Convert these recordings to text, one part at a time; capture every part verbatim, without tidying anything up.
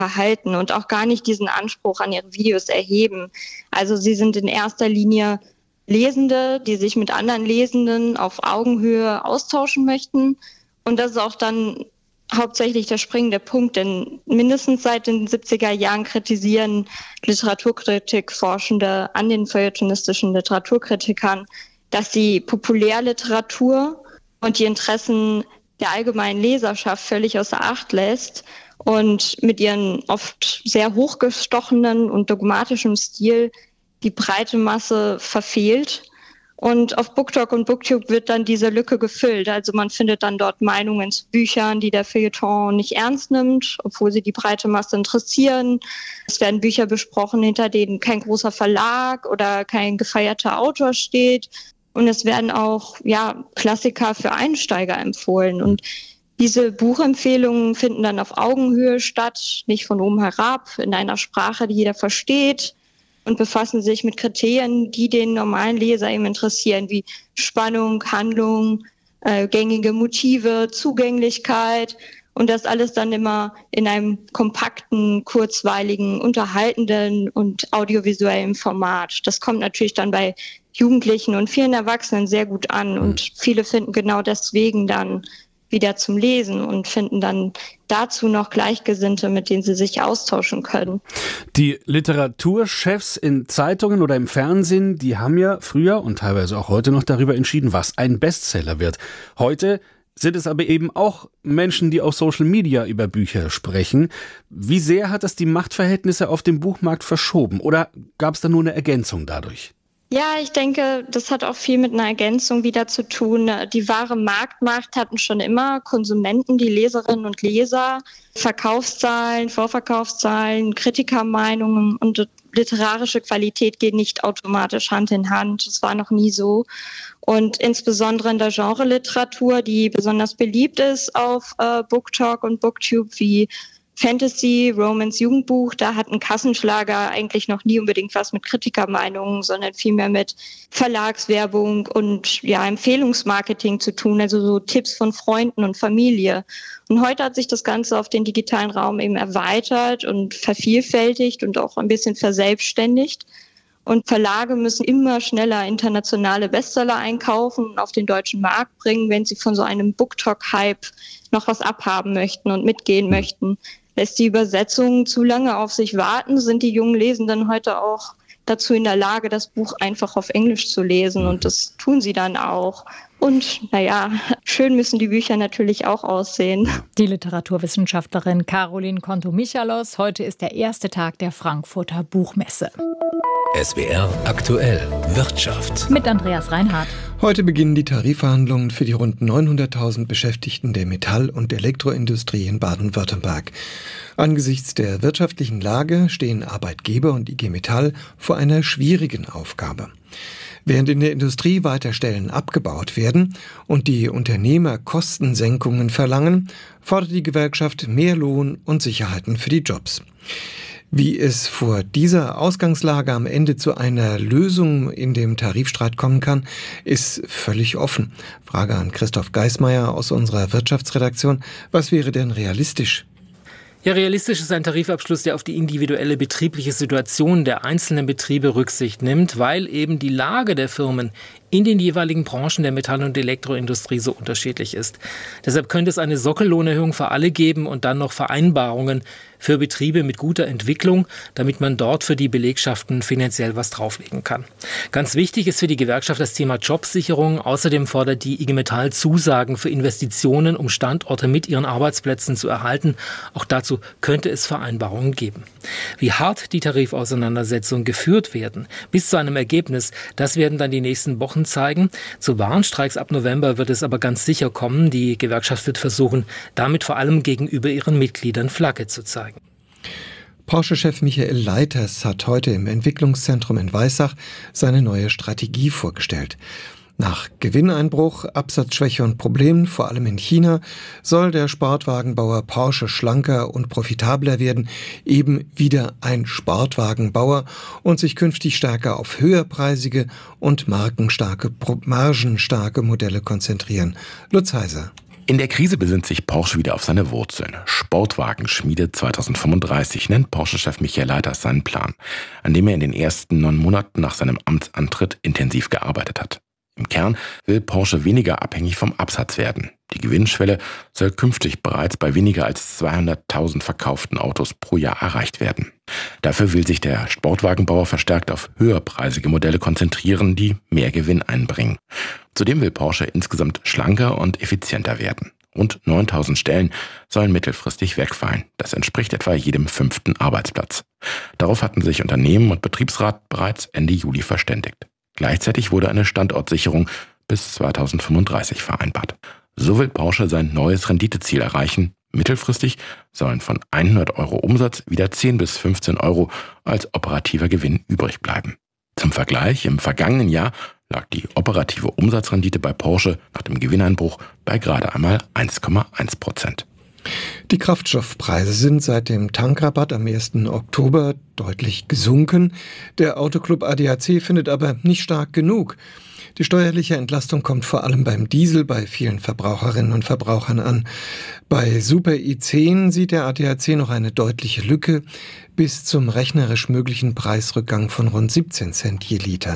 verhalten und auch gar nicht diesen Anspruch an ihre Videos erheben. Also sie sind in erster Linie Lesende, die sich mit anderen Lesenden auf Augenhöhe austauschen möchten. Und das ist auch dann hauptsächlich der springende Punkt, denn mindestens seit den siebziger Jahren kritisieren Literaturkritikforschende an den feuilletonistischen Literaturkritikern, dass die Populärliteratur und die Interessen der allgemeinen Leserschaft völlig außer Acht lässt und mit ihren oft sehr hochgestochenen und dogmatischen Stil die breite Masse verfehlt. Und auf BookTok und BookTube wird dann diese Lücke gefüllt. Also man findet dann dort Meinungen zu Büchern, die der Feuilleton nicht ernst nimmt, obwohl sie die breite Masse interessieren. Es werden Bücher besprochen, hinter denen kein großer Verlag oder kein gefeierter Autor steht. Und es werden auch ja, Klassiker für Einsteiger empfohlen. Und diese Buchempfehlungen finden dann auf Augenhöhe statt, nicht von oben herab, in einer Sprache, die jeder versteht, und befassen sich mit Kriterien, die den normalen Leser eben interessieren, wie Spannung, Handlung, äh, gängige Motive, Zugänglichkeit. Und das alles dann immer in einem kompakten, kurzweiligen, unterhaltenden und audiovisuellen Format. Das kommt natürlich dann bei Jugendlichen und vielen Erwachsenen sehr gut an. Und viele finden genau deswegen dann wieder zum Lesen und finden dann dazu noch Gleichgesinnte, mit denen sie sich austauschen können. Die Literaturchefs in Zeitungen oder im Fernsehen, die haben ja früher und teilweise auch heute noch darüber entschieden, was ein Bestseller wird. Heute sind es aber eben auch Menschen, die auf Social Media über Bücher sprechen. Wie sehr hat das die Machtverhältnisse auf dem Buchmarkt verschoben oder gab es da nur eine Ergänzung dadurch? Ja, ich denke, das hat auch viel mit einer Ergänzung wieder zu tun. Die wahre Marktmacht hatten schon immer Konsumenten, die Leserinnen und Leser, Verkaufszahlen, Vorverkaufszahlen, Kritikermeinungen und literarische Qualität gehen nicht automatisch Hand in Hand. Das war noch nie so. Und insbesondere in der Genre-Literatur, die besonders beliebt ist auf äh, BookTok und BookTube, wie Fantasy, Romance, Jugendbuch, da hat ein Kassenschlager eigentlich noch nie unbedingt was mit Kritikermeinungen, sondern vielmehr mit Verlagswerbung und ja Empfehlungsmarketing zu tun, also so Tipps von Freunden und Familie. Und heute hat sich das Ganze auf den digitalen Raum eben erweitert und vervielfältigt und auch ein bisschen verselbstständigt. Und Verlage müssen immer schneller internationale Bestseller einkaufen und auf den deutschen Markt bringen, wenn sie von so einem BookTok-Hype noch was abhaben möchten und mitgehen möchten. Lässt die Übersetzung zu lange auf sich warten, sind die jungen Lesenden heute auch dazu in der Lage, das Buch einfach auf Englisch zu lesen. Und das tun sie dann auch. Und naja, schön müssen die Bücher natürlich auch aussehen. Die Literaturwissenschaftlerin Caroline Konto-Michalos. Heute ist der erste Tag der Frankfurter Buchmesse. S W R aktuell Wirtschaft. Mit Andreas Reinhardt. Heute beginnen die Tarifverhandlungen für die rund neunhunderttausend Beschäftigten der Metall- und Elektroindustrie in Baden-Württemberg. Angesichts der wirtschaftlichen Lage stehen Arbeitgeber und I G Metall vor einer schwierigen Aufgabe. Während in der Industrie weiter Stellen abgebaut werden und die Unternehmer Kostensenkungen verlangen, fordert die Gewerkschaft mehr Lohn und Sicherheiten für die Jobs. Wie es vor dieser Ausgangslage am Ende zu einer Lösung in dem Tarifstreit kommen kann, ist völlig offen. Frage an Christoph Geismeier aus unserer Wirtschaftsredaktion. Was wäre denn realistisch? Ja, realistisch ist ein Tarifabschluss, der auf die individuelle betriebliche Situation der einzelnen Betriebe Rücksicht nimmt, weil eben die Lage der Firmen in den jeweiligen Branchen der Metall- und Elektroindustrie so unterschiedlich ist. Deshalb könnte es eine Sockellohnerhöhung für alle geben und dann noch Vereinbarungen für Betriebe mit guter Entwicklung, damit man dort für die Belegschaften finanziell was drauflegen kann. Ganz wichtig ist für die Gewerkschaft das Thema Jobsicherung. Außerdem fordert die I G Metall Zusagen für Investitionen, um Standorte mit ihren Arbeitsplätzen zu erhalten. Auch dazu könnte es Vereinbarungen geben. Wie hart die Tarifauseinandersetzungen geführt werden, bis zu einem Ergebnis, das werden dann die nächsten Wochen zeigen. Zu Warnstreiks ab November wird es aber ganz sicher kommen. Die Gewerkschaft wird versuchen, damit vor allem gegenüber ihren Mitgliedern Flagge zu zeigen. Porsche-Chef Michael Leiters hat heute im Entwicklungszentrum in Weissach seine neue Strategie vorgestellt. Nach Gewinneinbruch, Absatzschwäche und Problemen, vor allem in China, soll der Sportwagenbauer Porsche schlanker und profitabler werden, eben wieder ein Sportwagenbauer und sich künftig stärker auf höherpreisige und markenstarke, margenstarke Modelle konzentrieren. Lutz Heiser. In der Krise besinnt sich Porsche wieder auf seine Wurzeln. Sportwagenschmiede zweitausendfünfunddreißig nennt Porsche-Chef Michael Leiters seinen Plan, an dem er in den ersten neun Monaten nach seinem Amtsantritt intensiv gearbeitet hat. Im Kern will Porsche weniger abhängig vom Absatz werden. Die Gewinnschwelle soll künftig bereits bei weniger als zweihunderttausend verkauften Autos pro Jahr erreicht werden. Dafür will sich der Sportwagenbauer verstärkt auf höherpreisige Modelle konzentrieren, die mehr Gewinn einbringen. Zudem will Porsche insgesamt schlanker und effizienter werden. Rund neuntausend Stellen sollen mittelfristig wegfallen. Das entspricht etwa jedem fünften Arbeitsplatz. Darauf hatten sich Unternehmen und Betriebsrat bereits Ende Juli verständigt. Gleichzeitig wurde eine Standortsicherung bis zweitausendfünfunddreißig vereinbart. So will Porsche sein neues Renditeziel erreichen. Mittelfristig sollen von hundert Euro Umsatz wieder zehn bis fünfzehn Euro als operativer Gewinn übrig bleiben. Zum Vergleich, im vergangenen Jahr lag die operative Umsatzrendite bei Porsche nach dem Gewinneinbruch bei gerade einmal eins Komma eins Prozent. Die Kraftstoffpreise sind seit dem Tankrabatt am ersten Oktober deutlich gesunken. Der Autoclub A D A C findet aber nicht stark genug. Die steuerliche Entlastung kommt vor allem beim Diesel bei vielen Verbraucherinnen und Verbrauchern an. Bei Super I zehn sieht der A D A C noch eine deutliche Lücke bis zum rechnerisch möglichen Preisrückgang von rund siebzehn Cent je Liter.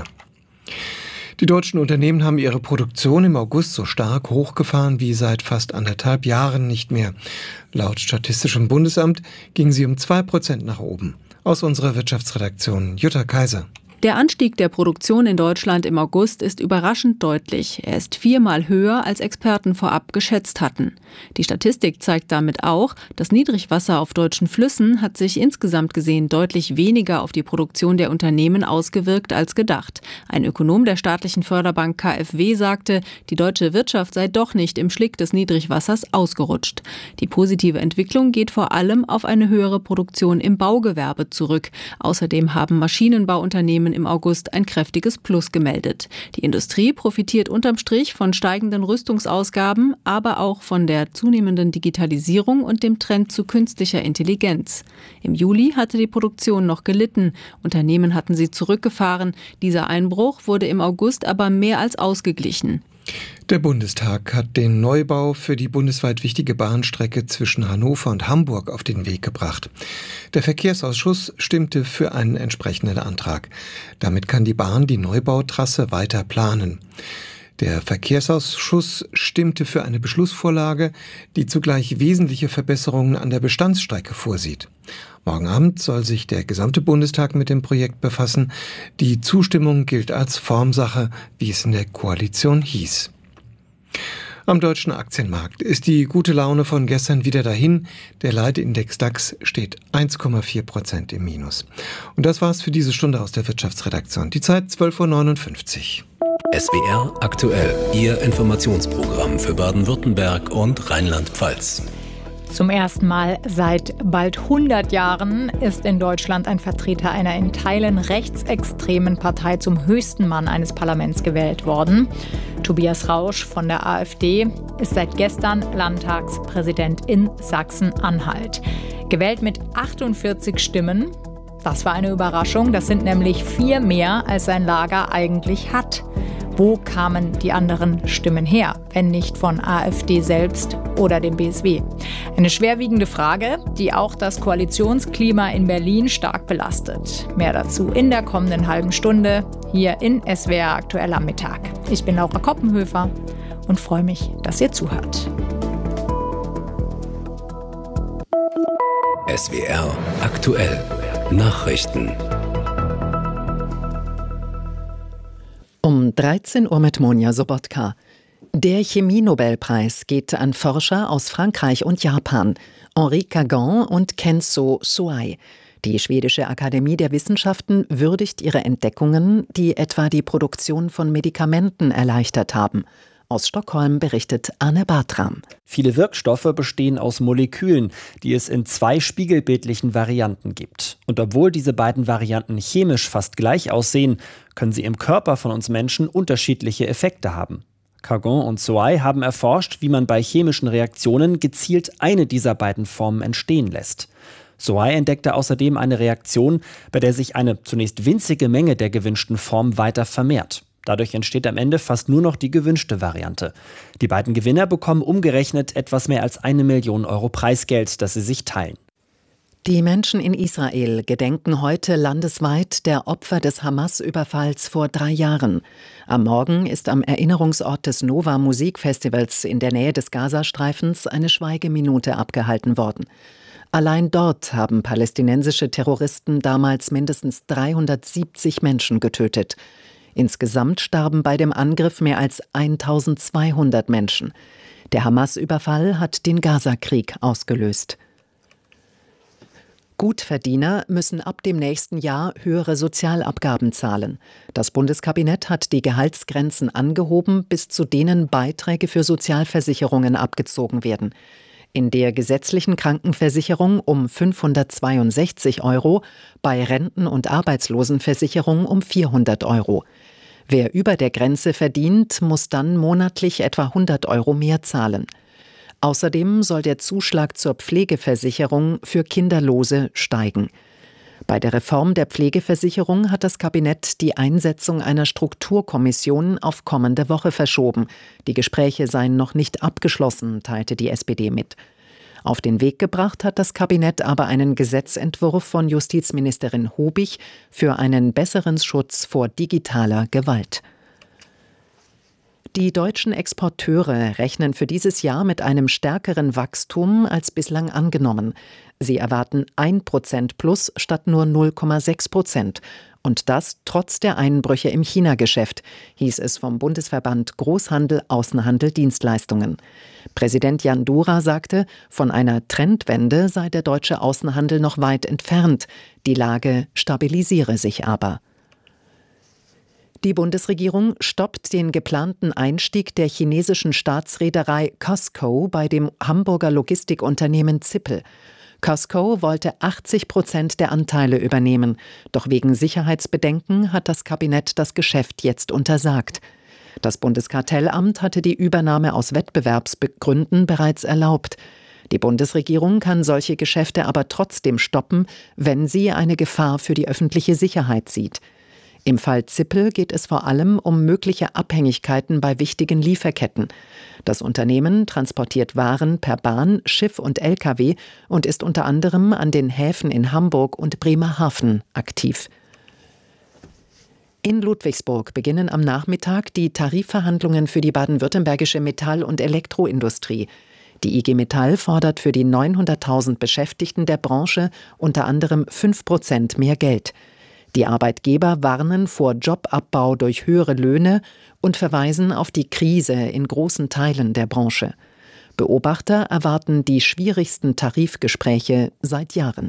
Die deutschen Unternehmen haben ihre Produktion im August so stark hochgefahren wie seit fast anderthalb Jahren nicht mehr. Laut Statistischem Bundesamt ging sie um zwei Prozent nach oben. Aus unserer Wirtschaftsredaktion Jutta Kaiser. Der Anstieg der Produktion in Deutschland im August ist überraschend deutlich. Er ist viermal höher, als Experten vorab geschätzt hatten. Die Statistik zeigt damit auch, das Niedrigwasser auf deutschen Flüssen hat sich insgesamt gesehen deutlich weniger auf die Produktion der Unternehmen ausgewirkt als gedacht. Ein Ökonom der staatlichen Förderbank K f W sagte, die deutsche Wirtschaft sei doch nicht im Schlick des Niedrigwassers ausgerutscht. Die positive Entwicklung geht vor allem auf eine höhere Produktion im Baugewerbe zurück. Außerdem haben Maschinenbauunternehmen im August ein kräftiges Plus gemeldet. Die Industrie profitiert unterm Strich von steigenden Rüstungsausgaben, aber auch von der zunehmenden Digitalisierung und dem Trend zu künstlicher Intelligenz. Im Juli hatte die Produktion noch gelitten. Unternehmen hatten sie zurückgefahren. Dieser Einbruch wurde im August aber mehr als ausgeglichen. Der Bundestag hat den Neubau für die bundesweit wichtige Bahnstrecke zwischen Hannover und Hamburg auf den Weg gebracht. Der Verkehrsausschuss stimmte für einen entsprechenden Antrag. Damit kann die Bahn die Neubautrasse weiter planen. Der Verkehrsausschuss stimmte für eine Beschlussvorlage, die zugleich wesentliche Verbesserungen an der Bestandsstrecke vorsieht. Morgen Abend soll sich der gesamte Bundestag mit dem Projekt befassen. Die Zustimmung gilt als Formsache, wie es in der Koalition hieß. Am deutschen Aktienmarkt ist die gute Laune von gestern wieder dahin. Der Leitindex DAX steht eins Komma vier Prozent im Minus. Und das war's für diese Stunde aus der Wirtschaftsredaktion. Die Zeit zwölf Uhr neunundfünfzig. S W R aktuell, Ihr Informationsprogramm für Baden-Württemberg und Rheinland-Pfalz. Zum ersten Mal seit bald hundert Jahren ist in Deutschland ein Vertreter einer in Teilen rechtsextremen Partei zum höchsten Mann eines Parlaments gewählt worden. Tobias Rausch von der AfD ist seit gestern Landtagspräsident in Sachsen-Anhalt. Gewählt mit achtundvierzig Stimmen. Das war eine Überraschung. Das sind nämlich vier mehr, als sein Lager eigentlich hat. Wo kamen die anderen Stimmen her, wenn nicht von AfD selbst oder dem B S W? Eine schwerwiegende Frage, die auch das Koalitionsklima in Berlin stark belastet. Mehr dazu in der kommenden halben Stunde hier in S W R aktuell am Mittag. Ich bin Laura Koppenhöfer und freue mich, dass ihr zuhört. S W R aktuell Nachrichten. Um dreizehn Uhr mit Monja Sobotka. Der Chemie-Nobelpreis geht an Forscher aus Frankreich und Japan, Henri Kagan und Kenzo Suai. Die schwedische Akademie der Wissenschaften würdigt ihre Entdeckungen, die etwa die Produktion von Medikamenten erleichtert haben. Aus Stockholm berichtet Anne Bartram. Viele Wirkstoffe bestehen aus Molekülen, die es in zwei spiegelbildlichen Varianten gibt. Und obwohl diese beiden Varianten chemisch fast gleich aussehen, können sie im Körper von uns Menschen unterschiedliche Effekte haben. Kagan und Suai haben erforscht, wie man bei chemischen Reaktionen gezielt eine dieser beiden Formen entstehen lässt. Suai entdeckte außerdem eine Reaktion, bei der sich eine zunächst winzige Menge der gewünschten Form weiter vermehrt. Dadurch entsteht am Ende fast nur noch die gewünschte Variante. Die beiden Gewinner bekommen umgerechnet etwas mehr als eine Million Euro Preisgeld, das sie sich teilen. Die Menschen in Israel gedenken heute landesweit der Opfer des Hamas-Überfalls vor drei Jahren. Am Morgen ist am Erinnerungsort des Nova Musikfestivals in der Nähe des Gazastreifens eine Schweigeminute abgehalten worden. Allein dort haben palästinensische Terroristen damals mindestens dreihundertsiebzig Menschen getötet. Insgesamt starben bei dem Angriff mehr als eintausendzweihundert Menschen. Der Hamas-Überfall hat den Gazakrieg ausgelöst. Gutverdiener müssen ab dem nächsten Jahr höhere Sozialabgaben zahlen. Das Bundeskabinett hat die Gehaltsgrenzen angehoben, bis zu denen Beiträge für Sozialversicherungen abgezogen werden. In der gesetzlichen Krankenversicherung um fünfhundertzweiundsechzig Euro, bei Renten- und Arbeitslosenversicherung um vierhundert Euro. Wer über der Grenze verdient, muss dann monatlich etwa hundert Euro mehr zahlen. Außerdem soll der Zuschlag zur Pflegeversicherung für Kinderlose steigen. Bei der Reform der Pflegeversicherung hat das Kabinett die Einsetzung einer Strukturkommission auf kommende Woche verschoben. Die Gespräche seien noch nicht abgeschlossen, teilte die S P D mit. Auf den Weg gebracht hat das Kabinett aber einen Gesetzentwurf von Justizministerin Hobig für einen besseren Schutz vor digitaler Gewalt. Die deutschen Exporteure rechnen für dieses Jahr mit einem stärkeren Wachstum als bislang angenommen. Sie erwarten ein Prozent plus statt nur null Komma sechs Prozent. Und das trotz der Einbrüche im China-Geschäft, hieß es vom Bundesverband Großhandel, Außenhandel, Dienstleistungen. Präsident Jan Dura sagte, von einer Trendwende sei der deutsche Außenhandel noch weit entfernt. Die Lage stabilisiere sich aber. Die Bundesregierung stoppt den geplanten Einstieg der chinesischen Staatsreederei COSCO bei dem Hamburger Logistikunternehmen Zippel. COSCO wollte achtzig Prozent der Anteile übernehmen, doch wegen Sicherheitsbedenken hat das Kabinett das Geschäft jetzt untersagt. Das Bundeskartellamt hatte die Übernahme aus Wettbewerbsgründen bereits erlaubt. Die Bundesregierung kann solche Geschäfte aber trotzdem stoppen, wenn sie eine Gefahr für die öffentliche Sicherheit sieht. Im Fall Zippel geht es vor allem um mögliche Abhängigkeiten bei wichtigen Lieferketten. Das Unternehmen transportiert Waren per Bahn, Schiff und L K W und ist unter anderem an den Häfen in Hamburg und Bremerhaven aktiv. In Ludwigsburg beginnen am Nachmittag die Tarifverhandlungen für die baden-württembergische Metall- und Elektroindustrie. Die I G Metall fordert für die neunhunderttausend Beschäftigten der Branche unter anderem fünf Prozent mehr Geld. Die Arbeitgeber warnen vor Jobabbau durch höhere Löhne und verweisen auf die Krise in großen Teilen der Branche. Beobachter erwarten die schwierigsten Tarifgespräche seit Jahren.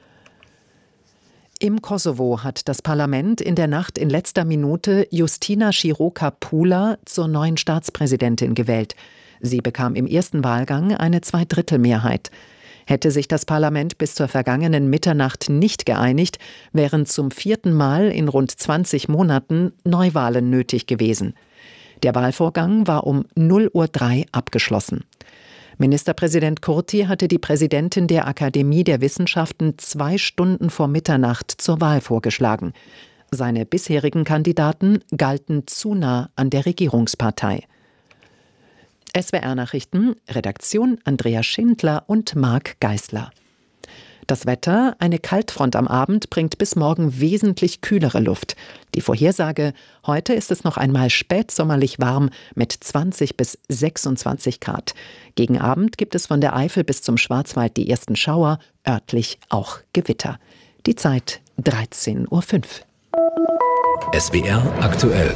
Im Kosovo hat das Parlament in der Nacht in letzter Minute Justina Široka-Pula zur neuen Staatspräsidentin gewählt. Sie bekam im ersten Wahlgang eine Zweidrittelmehrheit. Hätte sich das Parlament bis zur vergangenen Mitternacht nicht geeinigt, wären zum vierten Mal in rund zwanzig Monaten Neuwahlen nötig gewesen. Der Wahlvorgang war um null Uhr drei abgeschlossen. Ministerpräsident Kurti hatte die Präsidentin der Akademie der Wissenschaften zwei Stunden vor Mitternacht zur Wahl vorgeschlagen. Seine bisherigen Kandidaten galten zu nah an der Regierungspartei. S W R-Nachrichten, Redaktion Andrea Schindler und Marc Geisler. Das Wetter, eine Kaltfront am Abend bringt bis morgen wesentlich kühlere Luft. Die Vorhersage, heute ist es noch einmal spätsommerlich warm mit zwanzig bis sechsundzwanzig Grad. Gegen Abend gibt es von der Eifel bis zum Schwarzwald die ersten Schauer, örtlich auch Gewitter. Die Zeit dreizehn Uhr fünf. S W R aktuell.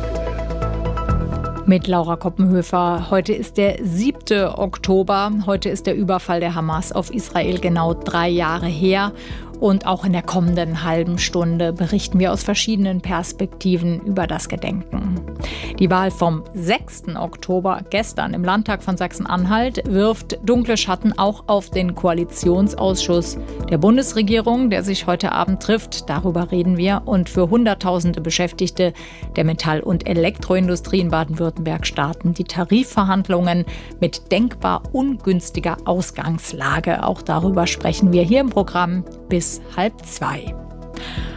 Mit Laura Koppenhöfer. Heute ist der siebte Oktober. Heute ist der Überfall der Hamas auf Israel genau drei Jahre her. Und auch in der kommenden halben Stunde berichten wir aus verschiedenen Perspektiven über das Gedenken. Die Wahl vom sechsten Oktober gestern im Landtag von Sachsen-Anhalt wirft dunkle Schatten auch auf den Koalitionsausschuss der Bundesregierung, der sich heute Abend trifft. Darüber reden wir. Und für Hunderttausende Beschäftigte der Metall- und Elektroindustrie in Baden-Württemberg starten die Tarifverhandlungen mit denkbar ungünstiger Ausgangslage. Auch darüber sprechen wir hier im Programm bis halb zwei.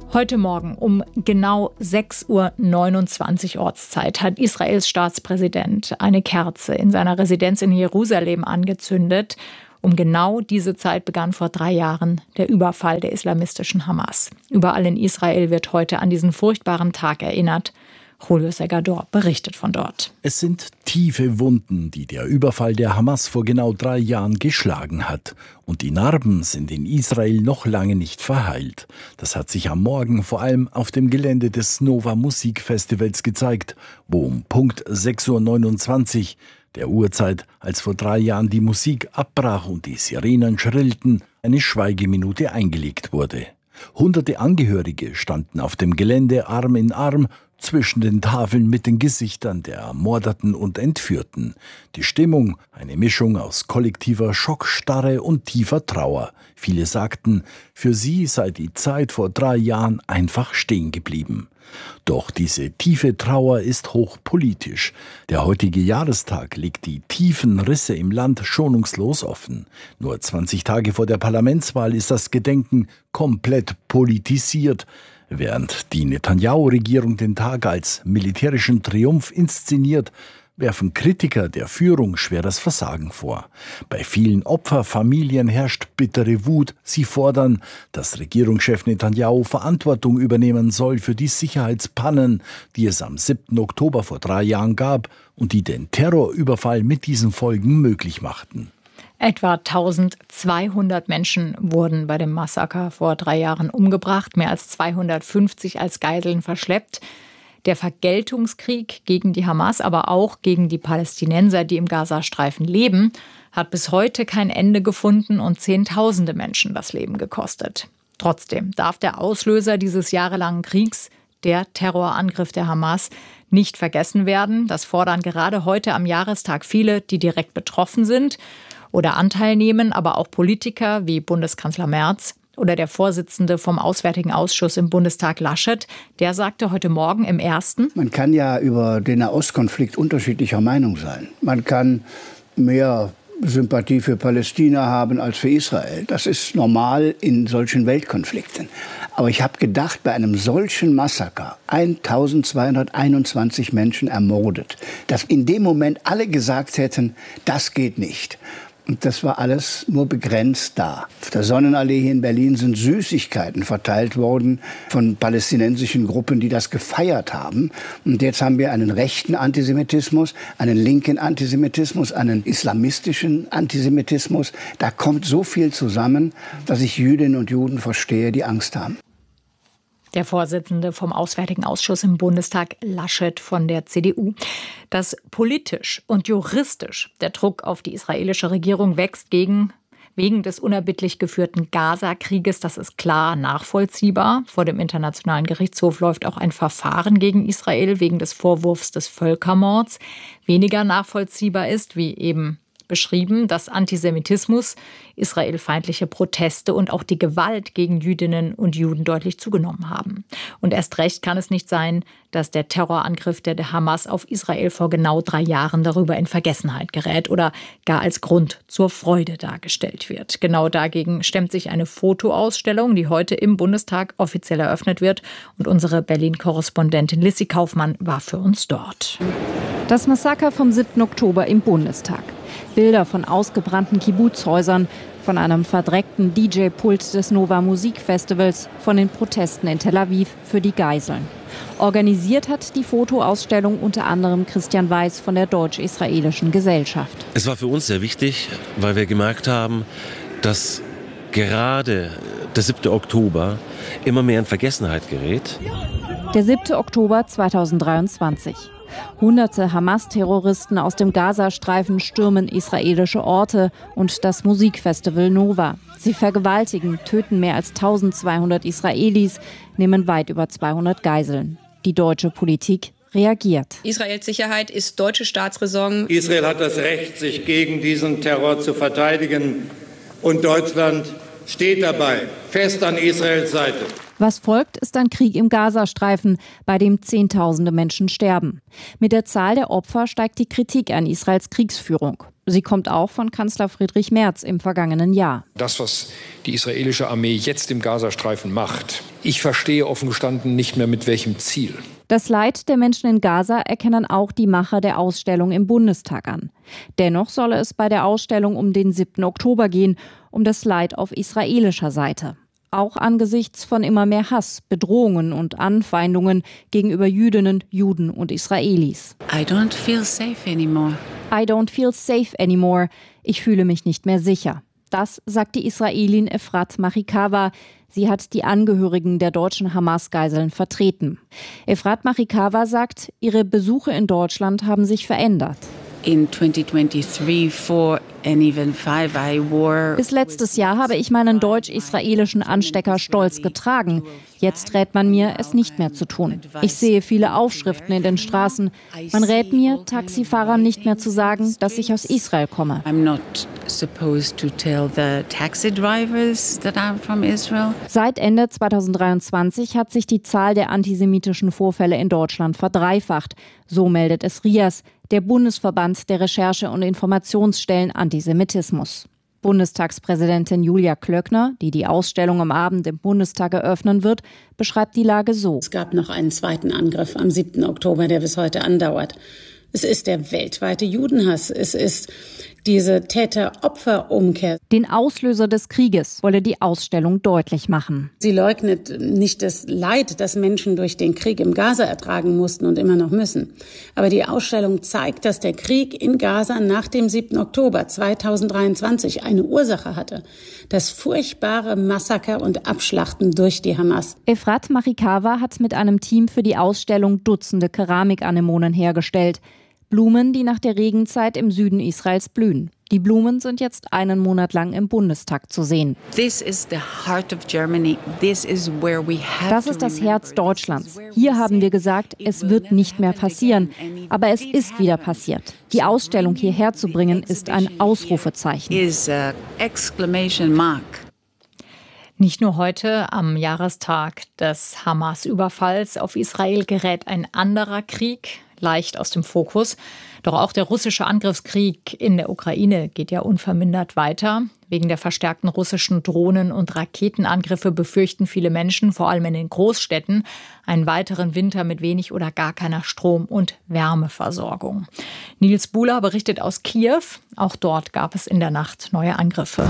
Heute Morgen um genau sechs Uhr neunundzwanzig Ortszeit hat Israels Staatspräsident eine Kerze in seiner Residenz in Jerusalem angezündet. Um genau diese Zeit begann vor drei Jahren der Überfall der islamistischen Hamas. Überall in Israel wird heute an diesen furchtbaren Tag erinnert. Julio Segador berichtet von dort. Es sind tiefe Wunden, die der Überfall der Hamas vor genau drei Jahren geschlagen hat. Und die Narben sind in Israel noch lange nicht verheilt. Das hat sich am Morgen vor allem auf dem Gelände des Nova Musikfestivals gezeigt, wo um Punkt sechs Uhr neunundzwanzig, der Uhrzeit, als vor drei Jahren die Musik abbrach und die Sirenen schrillten, eine Schweigeminute eingelegt wurde. Hunderte Angehörige standen auf dem Gelände Arm in Arm zwischen den Tafeln mit den Gesichtern der Ermordeten und Entführten. Die Stimmung, eine Mischung aus kollektiver Schockstarre und tiefer Trauer. Viele sagten, für sie sei die Zeit vor drei Jahren einfach stehen geblieben. Doch diese tiefe Trauer ist hochpolitisch. Der heutige Jahrestag legt die tiefen Risse im Land schonungslos offen. Nur zwanzig Tage vor der Parlamentswahl ist das Gedenken komplett politisiert. Während die Netanyahu-Regierung den Tag als militärischen Triumph inszeniert, werfen Kritiker der Führung schweres Versagen vor. Bei vielen Opferfamilien herrscht bittere Wut. Sie fordern, dass Regierungschef Netanyahu Verantwortung übernehmen soll für die Sicherheitspannen, die es am siebten Oktober vor drei Jahren gab und die den Terrorüberfall mit diesen Folgen möglich machten. Etwa eintausendzweihundert Menschen wurden bei dem Massaker vor drei Jahren umgebracht, mehr als zweihundertfünfzig als Geiseln verschleppt. Der Vergeltungskrieg gegen die Hamas, aber auch gegen die Palästinenser, die im Gazastreifen leben, hat bis heute kein Ende gefunden und Zehntausende Menschen das Leben gekostet. Trotzdem darf der Auslöser dieses jahrelangen Kriegs, der Terrorangriff der Hamas, nicht vergessen werden. Das fordern gerade heute am Jahrestag viele, die direkt betroffen sind oder Anteil nehmen, aber auch Politiker wie Bundeskanzler Merz oder der Vorsitzende vom Auswärtigen Ausschuss im Bundestag Laschet. Der sagte heute Morgen im Ersten: Man kann ja über den Nahostkonflikt unterschiedlicher Meinung sein. Man kann mehr Sympathie für Palästina haben als für Israel. Das ist normal in solchen Weltkonflikten. Aber ich habe gedacht, bei einem solchen Massaker, eintausendzweihunderteinundzwanzig Menschen ermordet, dass in dem Moment alle gesagt hätten, das geht nicht. Und das war alles nur begrenzt da. Auf der Sonnenallee hier in Berlin sind Süßigkeiten verteilt worden von palästinensischen Gruppen, die das gefeiert haben. Und jetzt haben wir einen rechten Antisemitismus, einen linken Antisemitismus, einen islamistischen Antisemitismus. Da kommt so viel zusammen, dass ich Jüdinnen und Juden verstehe, die Angst haben. Der Vorsitzende vom Auswärtigen Ausschuss im Bundestag, Laschet von der C D U. Dass politisch und juristisch der Druck auf die israelische Regierung wächst gegen, wegen des unerbittlich geführten Gaza-Krieges, das ist klar nachvollziehbar. Vor dem Internationalen Gerichtshof läuft auch ein Verfahren gegen Israel wegen des Vorwurfs des Völkermords. Weniger nachvollziehbar ist, wie eben beschrieben, dass Antisemitismus, israelfeindliche Proteste und auch die Gewalt gegen Jüdinnen und Juden deutlich zugenommen haben. Und erst recht kann es nicht sein, dass der Terrorangriff der Hamas auf Israel vor genau drei Jahren darüber in Vergessenheit gerät oder gar als Grund zur Freude dargestellt wird. Genau dagegen stemmt sich eine Fotoausstellung, die heute im Bundestag offiziell eröffnet wird. Und unsere Berlin-Korrespondentin Lissy Kaufmann war für uns dort. Das Massaker vom siebten Oktober im Bundestag. Bilder von ausgebrannten Kibbutzhäusern, von einem verdreckten D J-Pult des Nova Musikfestivals, von den Protesten in Tel Aviv für die Geiseln. Organisiert hat die Fotoausstellung unter anderem Christian Weiß von der Deutsch-Israelischen Gesellschaft. Es war für uns sehr wichtig, weil wir gemerkt haben, dass gerade der siebte Oktober immer mehr in Vergessenheit gerät. Der siebte Oktober zweitausenddreiundzwanzig. Hunderte Hamas-Terroristen aus dem Gazastreifen stürmen israelische Orte und das Musikfestival Nova. Sie vergewaltigen, töten mehr als eintausendzweihundert Israelis, nehmen weit über zweihundert Geiseln. Die deutsche Politik reagiert. Israels Sicherheit ist deutsche Staatsräson. Israel hat das Recht, sich gegen diesen Terror zu verteidigen. Und Deutschland steht dabei, fest an Israels Seite. Was folgt, ist ein Krieg im Gazastreifen, bei dem Zehntausende Menschen sterben. Mit der Zahl der Opfer steigt die Kritik an Israels Kriegsführung. Sie kommt auch von Kanzler Friedrich Merz im vergangenen Jahr. Das, was die israelische Armee jetzt im Gazastreifen macht, ich verstehe offen gestanden nicht mehr mit welchem Ziel. Das Leid der Menschen in Gaza erkennen auch die Macher der Ausstellung im Bundestag an. Dennoch solle es bei der Ausstellung um den siebten Oktober gehen, um das Leid auf israelischer Seite. Auch angesichts von immer mehr Hass, Bedrohungen und Anfeindungen gegenüber Jüdinnen, Juden und Israelis. I don't feel safe anymore. I don't feel safe anymore. Ich fühle mich nicht mehr sicher. Das sagt die Israelin Efrat Machikawa. Sie hat die Angehörigen der deutschen Hamas-Geiseln vertreten. Efrat Machikawa sagt, ihre Besuche in Deutschland haben sich verändert. In twenty twenty-three, four and even five, I wore. Bis letztes Jahr habe ich meinen deutsch-israelischen Anstecker stolz getragen. Jetzt rät man mir, es nicht mehr zu tun. Ich sehe viele Aufschriften in den Straßen. Man rät mir, Taxifahrern nicht mehr zu sagen, dass ich aus Israel komme. I'm not supposed to tell the taxi drivers that I'm from Israel. Seit Ende zweitausenddreiundzwanzig hat sich die Zahl der antisemitischen Vorfälle in Deutschland verdreifacht. So meldet es R I A S, der Bundesverband der Recherche- und Informationsstellen Antisemitismus. Bundestagspräsidentin Julia Klöckner, die die Ausstellung am Abend im Bundestag eröffnen wird, beschreibt die Lage so. Es gab noch einen zweiten Angriff am siebten Oktober, der bis heute andauert. Es ist der weltweite Judenhass. Es ist diese Täter-Opfer-Umkehr. Den Auslöser des Krieges wolle die Ausstellung deutlich machen. Sie leugnet nicht das Leid, das Menschen durch den Krieg im Gaza ertragen mussten und immer noch müssen. Aber die Ausstellung zeigt, dass der Krieg in Gaza nach dem siebten Oktober zweitausenddreiundzwanzig eine Ursache hatte. Das furchtbare Massaker und Abschlachten durch die Hamas. Efrat Machikawa hat mit einem Team für die Ausstellung Dutzende Keramikanemonen hergestellt. Blumen, die nach der Regenzeit im Süden Israels blühen. Die Blumen sind jetzt einen Monat lang im Bundestag zu sehen. This is the heart of Germany. This is where we have Das ist das Herz Deutschlands. Hier haben wir gesagt, es wird nicht mehr passieren. Aber es ist wieder passiert. Die Ausstellung hierher zu bringen, ist ein Ausrufezeichen. Is a exclamation mark. Nicht nur heute, am Jahrestag des Hamas-Überfalls auf Israel, gerät ein anderer Krieg leicht aus dem Fokus. Doch auch der russische Angriffskrieg in der Ukraine geht ja unvermindert weiter. Wegen der verstärkten russischen Drohnen- und Raketenangriffe befürchten viele Menschen, vor allem in den Großstädten, einen weiteren Winter mit wenig oder gar keiner Strom- und Wärmeversorgung. Nils Buhler berichtet aus Kiew. Auch dort gab es in der Nacht neue Angriffe.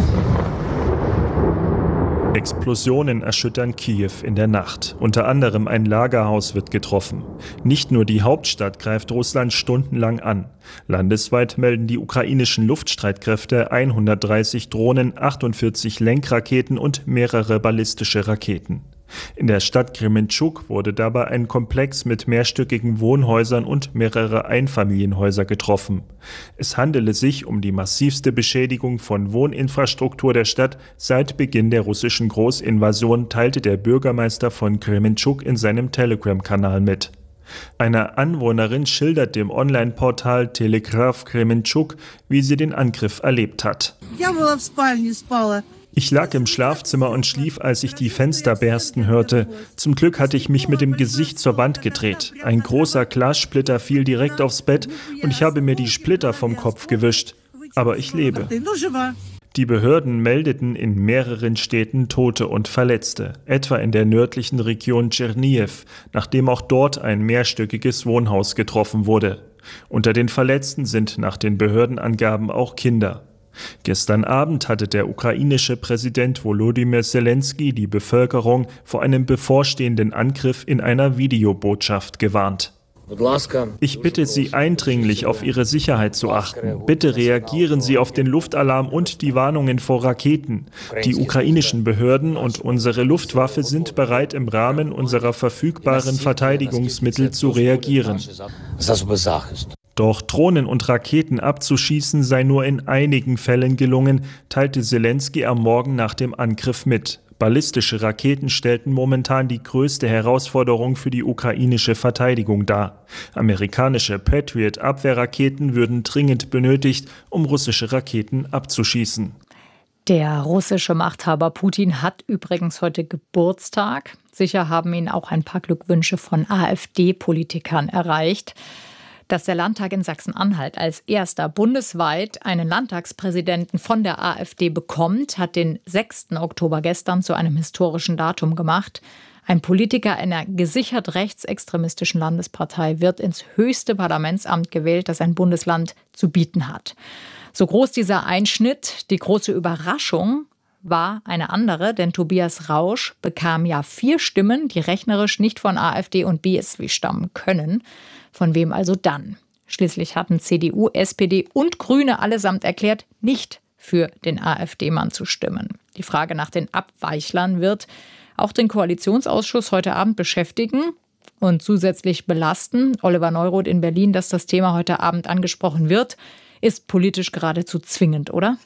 Explosionen erschüttern Kiew in der Nacht. Unter anderem ein Lagerhaus wird getroffen. Nicht nur die Hauptstadt greift Russland stundenlang an. Landesweit melden die ukrainischen Luftstreitkräfte hundertdreißig Drohnen, achtundvierzig Lenkraketen und mehrere ballistische Raketen. In der Stadt Krementschuk wurde dabei ein Komplex mit mehrstöckigen Wohnhäusern und mehrere Einfamilienhäuser getroffen. Es handele sich um die massivste Beschädigung von Wohninfrastruktur der Stadt seit Beginn der russischen Großinvasion, teilte der Bürgermeister von Krementschuk in seinem Telegram-Kanal mit. Eine Anwohnerin schildert dem Online-Portal Telegraph Krementschuk, wie sie den Angriff erlebt hat. Ich lag im Schlafzimmer und schlief, als ich die Fenster bersten hörte. Zum Glück hatte ich mich mit dem Gesicht zur Wand gedreht. Ein großer Glassplitter fiel direkt aufs Bett und ich habe mir die Splitter vom Kopf gewischt. Aber ich lebe. Die Behörden meldeten in mehreren Städten Tote und Verletzte, etwa in der nördlichen Region Tschernihiv, nachdem auch dort ein mehrstöckiges Wohnhaus getroffen wurde. Unter den Verletzten sind nach den Behördenangaben auch Kinder. Gestern Abend hatte der ukrainische Präsident Volodymyr Zelensky die Bevölkerung vor einem bevorstehenden Angriff in einer Videobotschaft gewarnt. Ich bitte Sie eindringlich, auf Ihre Sicherheit zu achten. Bitte reagieren Sie auf den Luftalarm und die Warnungen vor Raketen. Die ukrainischen Behörden und unsere Luftwaffe sind bereit, im Rahmen unserer verfügbaren Verteidigungsmittel zu reagieren. Doch Drohnen und Raketen abzuschießen sei nur in einigen Fällen gelungen, teilte Zelensky am Morgen nach dem Angriff mit. Ballistische Raketen stellten momentan die größte Herausforderung für die ukrainische Verteidigung dar. Amerikanische Patriot-Abwehrraketen würden dringend benötigt, um russische Raketen abzuschießen. Der russische Machthaber Putin hat übrigens heute Geburtstag. Sicher haben ihn auch ein paar Glückwünsche von AfD-Politikern erreicht. Dass der Landtag in Sachsen-Anhalt als erster bundesweit einen Landtagspräsidenten von der AfD bekommt, hat den sechsten Oktober gestern zu einem historischen Datum gemacht. Ein Politiker einer gesichert rechtsextremistischen Landespartei wird ins höchste Parlamentsamt gewählt, das ein Bundesland zu bieten hat. So groß dieser Einschnitt, die große Überraschung war eine andere, denn Tobias Rausch bekam ja vier Stimmen, die rechnerisch nicht von AfD und B S W stammen können. Von wem also dann? Schließlich hatten C D U, S P D und Grüne allesamt erklärt, nicht für den AfD-Mann zu stimmen. Die Frage nach den Abweichlern wird auch den Koalitionsausschuss heute Abend beschäftigen und zusätzlich belasten. Oliver Neuroth in Berlin, dass das Thema heute Abend angesprochen wird, ist politisch geradezu zwingend, oder?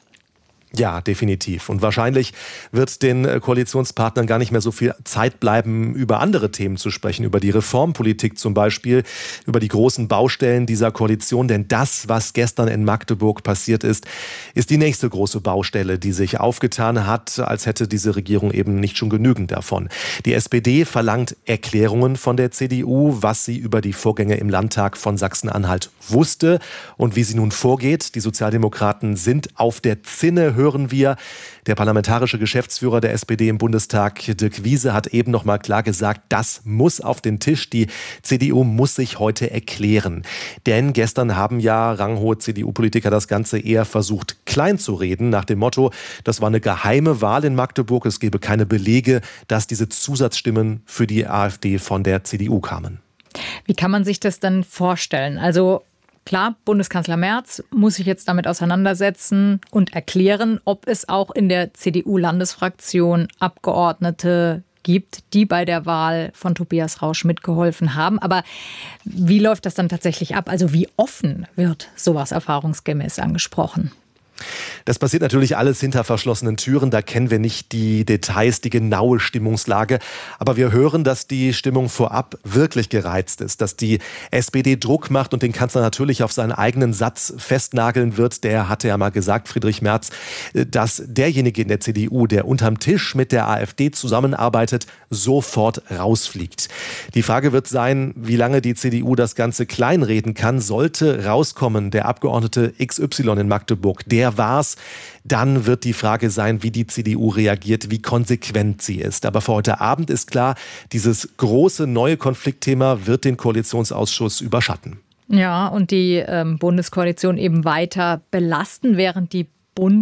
Ja, definitiv. Und wahrscheinlich wird den Koalitionspartnern gar nicht mehr so viel Zeit bleiben, über andere Themen zu sprechen, über die Reformpolitik zum Beispiel, über die großen Baustellen dieser Koalition. Denn das, was gestern in Magdeburg passiert ist, ist die nächste große Baustelle, die sich aufgetan hat, als hätte diese Regierung eben nicht schon genügend davon. Die S P D verlangt Erklärungen von der C D U, was sie über die Vorgänge im Landtag von Sachsen-Anhalt wusste und wie sie nun vorgeht. Die Sozialdemokraten sind auf der Zinne, hören wir. Der parlamentarische Geschäftsführer der S P D im Bundestag, Dirk Wiese, hat eben noch mal klar gesagt, das muss auf den Tisch. Die C D U muss sich heute erklären. Denn gestern haben ja ranghohe C D U-Politiker das Ganze eher versucht, klein zu reden, nach dem Motto, das war eine geheime Wahl in Magdeburg. Es gebe keine Belege, dass diese Zusatzstimmen für die AfD von der C D U kamen. Wie kann man sich das dann vorstellen? Also klar, Bundeskanzler Merz muss sich jetzt damit auseinandersetzen und erklären, ob es auch in der C D U-Landesfraktion Abgeordnete gibt, die bei der Wahl von Tobias Rausch mitgeholfen haben. Aber wie läuft das dann tatsächlich ab? Also wie offen wird sowas erfahrungsgemäß angesprochen? Das passiert natürlich alles hinter verschlossenen Türen. Da kennen wir nicht die Details, die genaue Stimmungslage. Aber wir hören, dass die Stimmung vorab wirklich gereizt ist. Dass die S P D Druck macht und den Kanzler natürlich auf seinen eigenen Satz festnageln wird. Der hatte ja mal gesagt, Friedrich Merz, dass derjenige in der C D U, der unterm Tisch mit der AfD zusammenarbeitet, sofort rausfliegt. Die Frage wird sein, wie lange die C D U das Ganze kleinreden kann. Sollte rauskommen, der Abgeordnete X Y in Magdeburg, der war's, dann wird die Frage sein, wie die C D U reagiert, wie konsequent sie ist. Aber für heute Abend ist klar, dieses große neue Konfliktthema wird den Koalitionsausschuss überschatten. Ja, und die ähm, Bundeskoalition eben weiter belasten, während die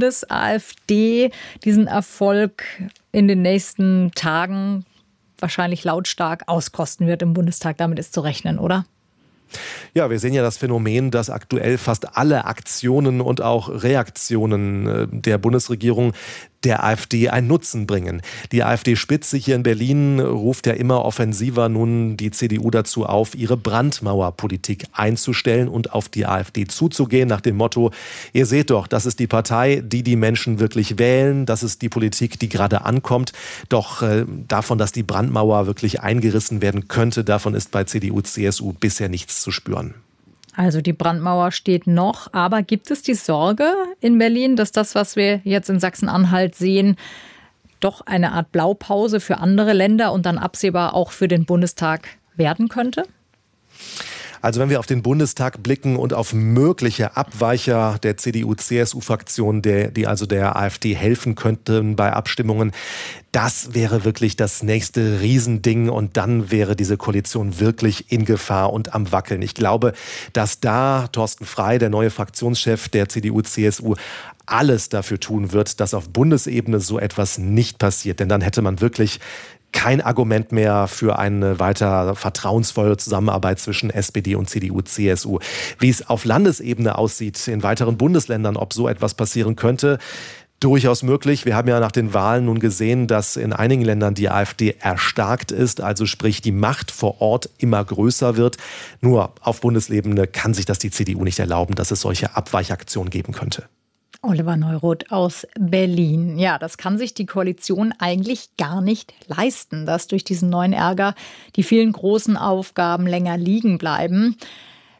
Bundes-AfD diesen Erfolg in den nächsten Tagen wahrscheinlich lautstark auskosten wird im Bundestag. Damit ist zu rechnen, oder? Ja, wir sehen ja das Phänomen, dass aktuell fast alle Aktionen und auch Reaktionen der Bundesregierung der AfD einen Nutzen bringen. Die AfD-Spitze hier in Berlin ruft ja immer offensiver nun die C D U dazu auf, ihre Brandmauerpolitik einzustellen und auf die AfD zuzugehen, nach dem Motto, ihr seht doch, das ist die Partei, die die Menschen wirklich wählen, das ist die Politik, die gerade ankommt. Doch äh, davon, dass die Brandmauer wirklich eingerissen werden könnte, davon ist bei C D U, C S U bisher nichts zu spüren. Also die Brandmauer steht noch, aber gibt es die Sorge in Berlin, dass das, was wir jetzt in Sachsen-Anhalt sehen, doch eine Art Blaupause für andere Länder und dann absehbar auch für den Bundestag werden könnte? Also wenn wir auf den Bundestag blicken und auf mögliche Abweicher der C D U C S U-Fraktion, die also der AfD helfen könnten bei Abstimmungen, das wäre wirklich das nächste Riesending und dann wäre diese Koalition wirklich in Gefahr und am Wackeln. Ich glaube, dass da Thorsten Frey, der neue Fraktionschef der C D U C S U, alles dafür tun wird, dass auf Bundesebene so etwas nicht passiert. Denn dann hätte man wirklich kein Argument mehr für eine weiter vertrauensvolle Zusammenarbeit zwischen S P D und C D U C S U. Wie es auf Landesebene aussieht, in weiteren Bundesländern, ob so etwas passieren könnte, durchaus möglich. Wir haben ja nach den Wahlen nun gesehen, dass in einigen Ländern die AfD erstarkt ist, also sprich die Macht vor Ort immer größer wird. Nur auf Bundesebene kann sich das die C D U nicht erlauben, dass es solche Abweichaktionen geben könnte. Oliver Neuroth aus Berlin. Ja, das kann sich die Koalition eigentlich gar nicht leisten, dass durch diesen neuen Ärger die vielen großen Aufgaben länger liegen bleiben. Wenn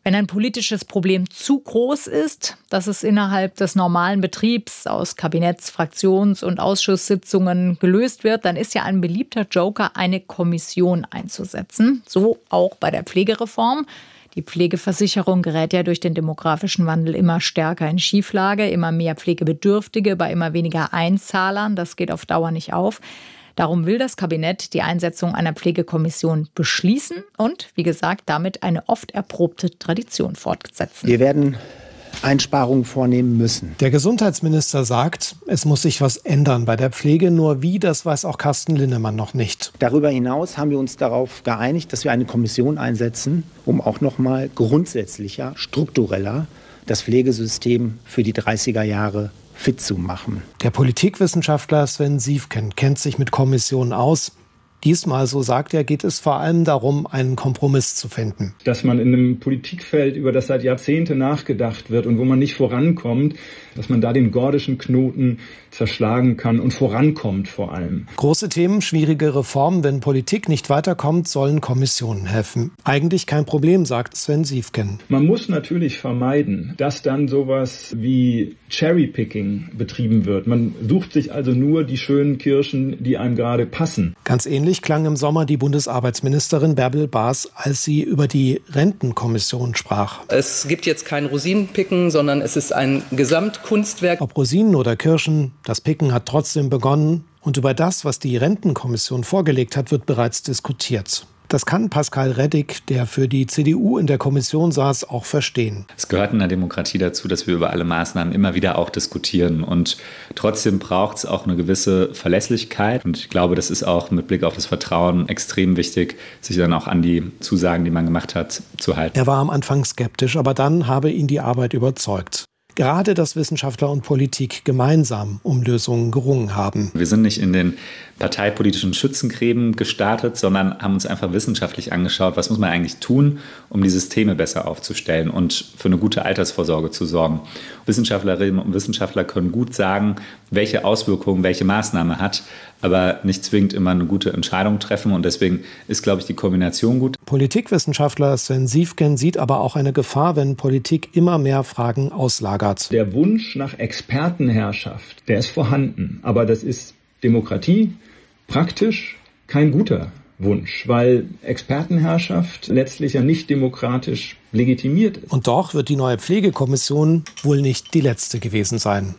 Wenn ein politisches Problem zu groß ist, dass es innerhalb des normalen Betriebs aus Kabinetts-, Fraktions- und Ausschusssitzungen gelöst wird, dann ist ja ein beliebter Joker, eine Kommission einzusetzen. So auch bei der Pflegereform. Die Pflegeversicherung gerät ja durch den demografischen Wandel immer stärker in Schieflage, immer mehr Pflegebedürftige bei immer weniger Einzahlern. Das geht auf Dauer nicht auf. Darum will das Kabinett die Einsetzung einer Pflegekommission beschließen und, wie gesagt, damit eine oft erprobte Tradition fortsetzen. Wir werden Einsparungen vornehmen müssen. Der Gesundheitsminister sagt, es muss sich was ändern bei der Pflege. Nur wie, das weiß auch Carsten Linnemann noch nicht. Darüber hinaus haben wir uns darauf geeinigt, dass wir eine Kommission einsetzen, um auch noch mal grundsätzlicher, struktureller das Pflegesystem für die dreißiger Jahre fit zu machen. Der Politikwissenschaftler Sven Siefken kennt sich mit Kommissionen aus. Diesmal, so sagt er, geht es vor allem darum, einen Kompromiss zu finden. Dass man in einem Politikfeld, über das seit Jahrzehnten nachgedacht wird und wo man nicht vorankommt, dass man da den gordischen Knoten zerschlagen kann und vorankommt vor allem. Große Themen, schwierige Reformen. Wenn Politik nicht weiterkommt, sollen Kommissionen helfen. Eigentlich kein Problem, sagt Sven Siefken. Man muss natürlich vermeiden, dass dann sowas wie Cherrypicking betrieben wird. Man sucht sich also nur die schönen Kirschen, die einem gerade passen. Ganz ähnlich klang im Sommer die Bundesarbeitsministerin Bärbel Baas, als sie über die Rentenkommission sprach. Es gibt jetzt kein Rosinenpicken, sondern es ist ein Gesamtkunstwerk. Ob Rosinen oder Kirschen, das Picken hat trotzdem begonnen. Und über das, was die Rentenkommission vorgelegt hat, wird bereits diskutiert. Das kann Pascal Reddick, der für die C D U in der Kommission saß, auch verstehen. Es gehört in der Demokratie dazu, dass wir über alle Maßnahmen immer wieder auch diskutieren. Und trotzdem braucht es auch eine gewisse Verlässlichkeit. Und ich glaube, das ist auch mit Blick auf das Vertrauen extrem wichtig, sich dann auch an die Zusagen, die man gemacht hat, zu halten. Er war am Anfang skeptisch, aber dann habe ihn die Arbeit überzeugt. Gerade, dass Wissenschaftler und Politik gemeinsam um Lösungen gerungen haben. Wir sind nicht in den parteipolitischen Schützengräben gestartet, sondern haben uns einfach wissenschaftlich angeschaut, was muss man eigentlich tun, um die Systeme besser aufzustellen und für eine gute Altersvorsorge zu sorgen. Wissenschaftlerinnen und Wissenschaftler können gut sagen, welche Auswirkungen welche Maßnahme hat, aber nicht zwingend immer eine gute Entscheidung treffen. Und deswegen ist, glaube ich, die Kombination gut. Politikwissenschaftler Sven Siefken sieht aber auch eine Gefahr, wenn Politik immer mehr Fragen auslagert. Der Wunsch nach Expertenherrschaft, der ist vorhanden. Aber das ist Demokratie praktisch kein guter Wunsch, weil Expertenherrschaft letztlich ja nicht demokratisch legitimiert ist. Und doch wird die neue Pflegekommission wohl nicht die letzte gewesen sein.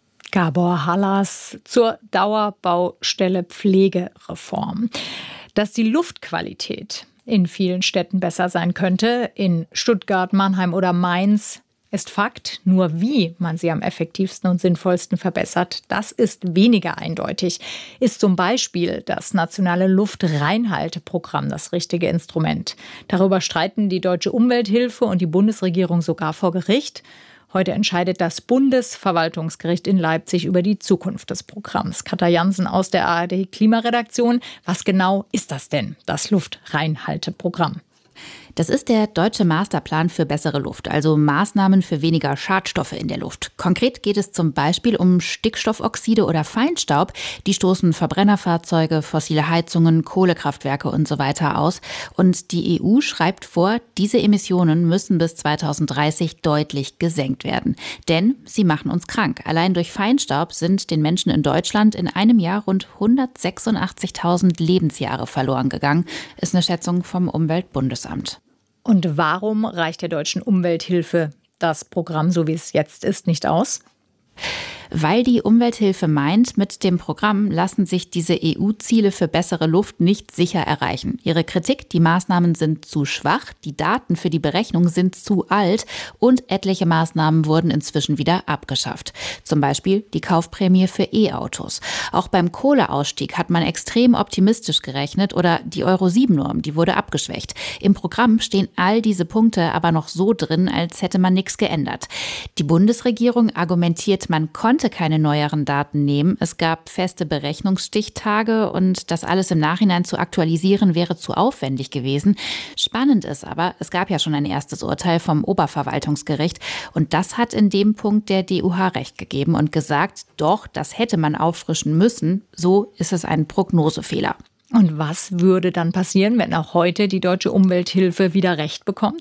Gabor Hallas zur Dauerbaustelle Pflegereform. Dass die Luftqualität in vielen Städten besser sein könnte, in Stuttgart, Mannheim oder Mainz, ist Fakt. Nur wie man sie am effektivsten und sinnvollsten verbessert, das ist weniger eindeutig. Ist zum Beispiel das nationale Luftreinhalteprogramm das richtige Instrument? Darüber streiten die Deutsche Umwelthilfe und die Bundesregierung sogar vor Gericht. Heute entscheidet das Bundesverwaltungsgericht in Leipzig über die Zukunft des Programms. Katja Jansen aus der A R D-Klimaredaktion. Was genau ist das denn, das Luftreinhalteprogramm? Das ist der deutsche Masterplan für bessere Luft, also Maßnahmen für weniger Schadstoffe in der Luft. Konkret geht es zum Beispiel um Stickstoffoxide oder Feinstaub. Die stoßen Verbrennerfahrzeuge, fossile Heizungen, Kohlekraftwerke und so weiter aus. Und die E U schreibt vor, diese Emissionen müssen bis zweitausenddreißig deutlich gesenkt werden. Denn sie machen uns krank. Allein durch Feinstaub sind den Menschen in Deutschland in einem Jahr rund hundertsechsundachtzigtausend Lebensjahre verloren gegangen, ist eine Schätzung vom Umweltbundesamt. Und warum reicht der Deutschen Umwelthilfe das Programm, so wie es jetzt ist, nicht aus? Weil die Umwelthilfe meint, mit dem Programm lassen sich diese E U-Ziele für bessere Luft nicht sicher erreichen. Ihre Kritik, die Maßnahmen sind zu schwach, die Daten für die Berechnung sind zu alt und etliche Maßnahmen wurden inzwischen wieder abgeschafft. Zum Beispiel die Kaufprämie für E-Autos. Auch beim Kohleausstieg hat man extrem optimistisch gerechnet oder die Euro sieben Norm, die wurde abgeschwächt. Im Programm stehen all diese Punkte aber noch so drin, als hätte man nichts geändert. Die Bundesregierung argumentiert, man konnte keine neueren Daten nehmen. Es gab feste Berechnungsstichtage und das alles im Nachhinein zu aktualisieren wäre zu aufwendig gewesen. Spannend ist aber, es gab ja schon ein erstes Urteil vom Oberverwaltungsgericht und das hat in dem Punkt der D U H recht gegeben und gesagt, doch, das hätte man auffrischen müssen. So ist es ein Prognosefehler. Und was würde dann passieren, wenn auch heute die Deutsche Umwelthilfe wieder Recht bekommt?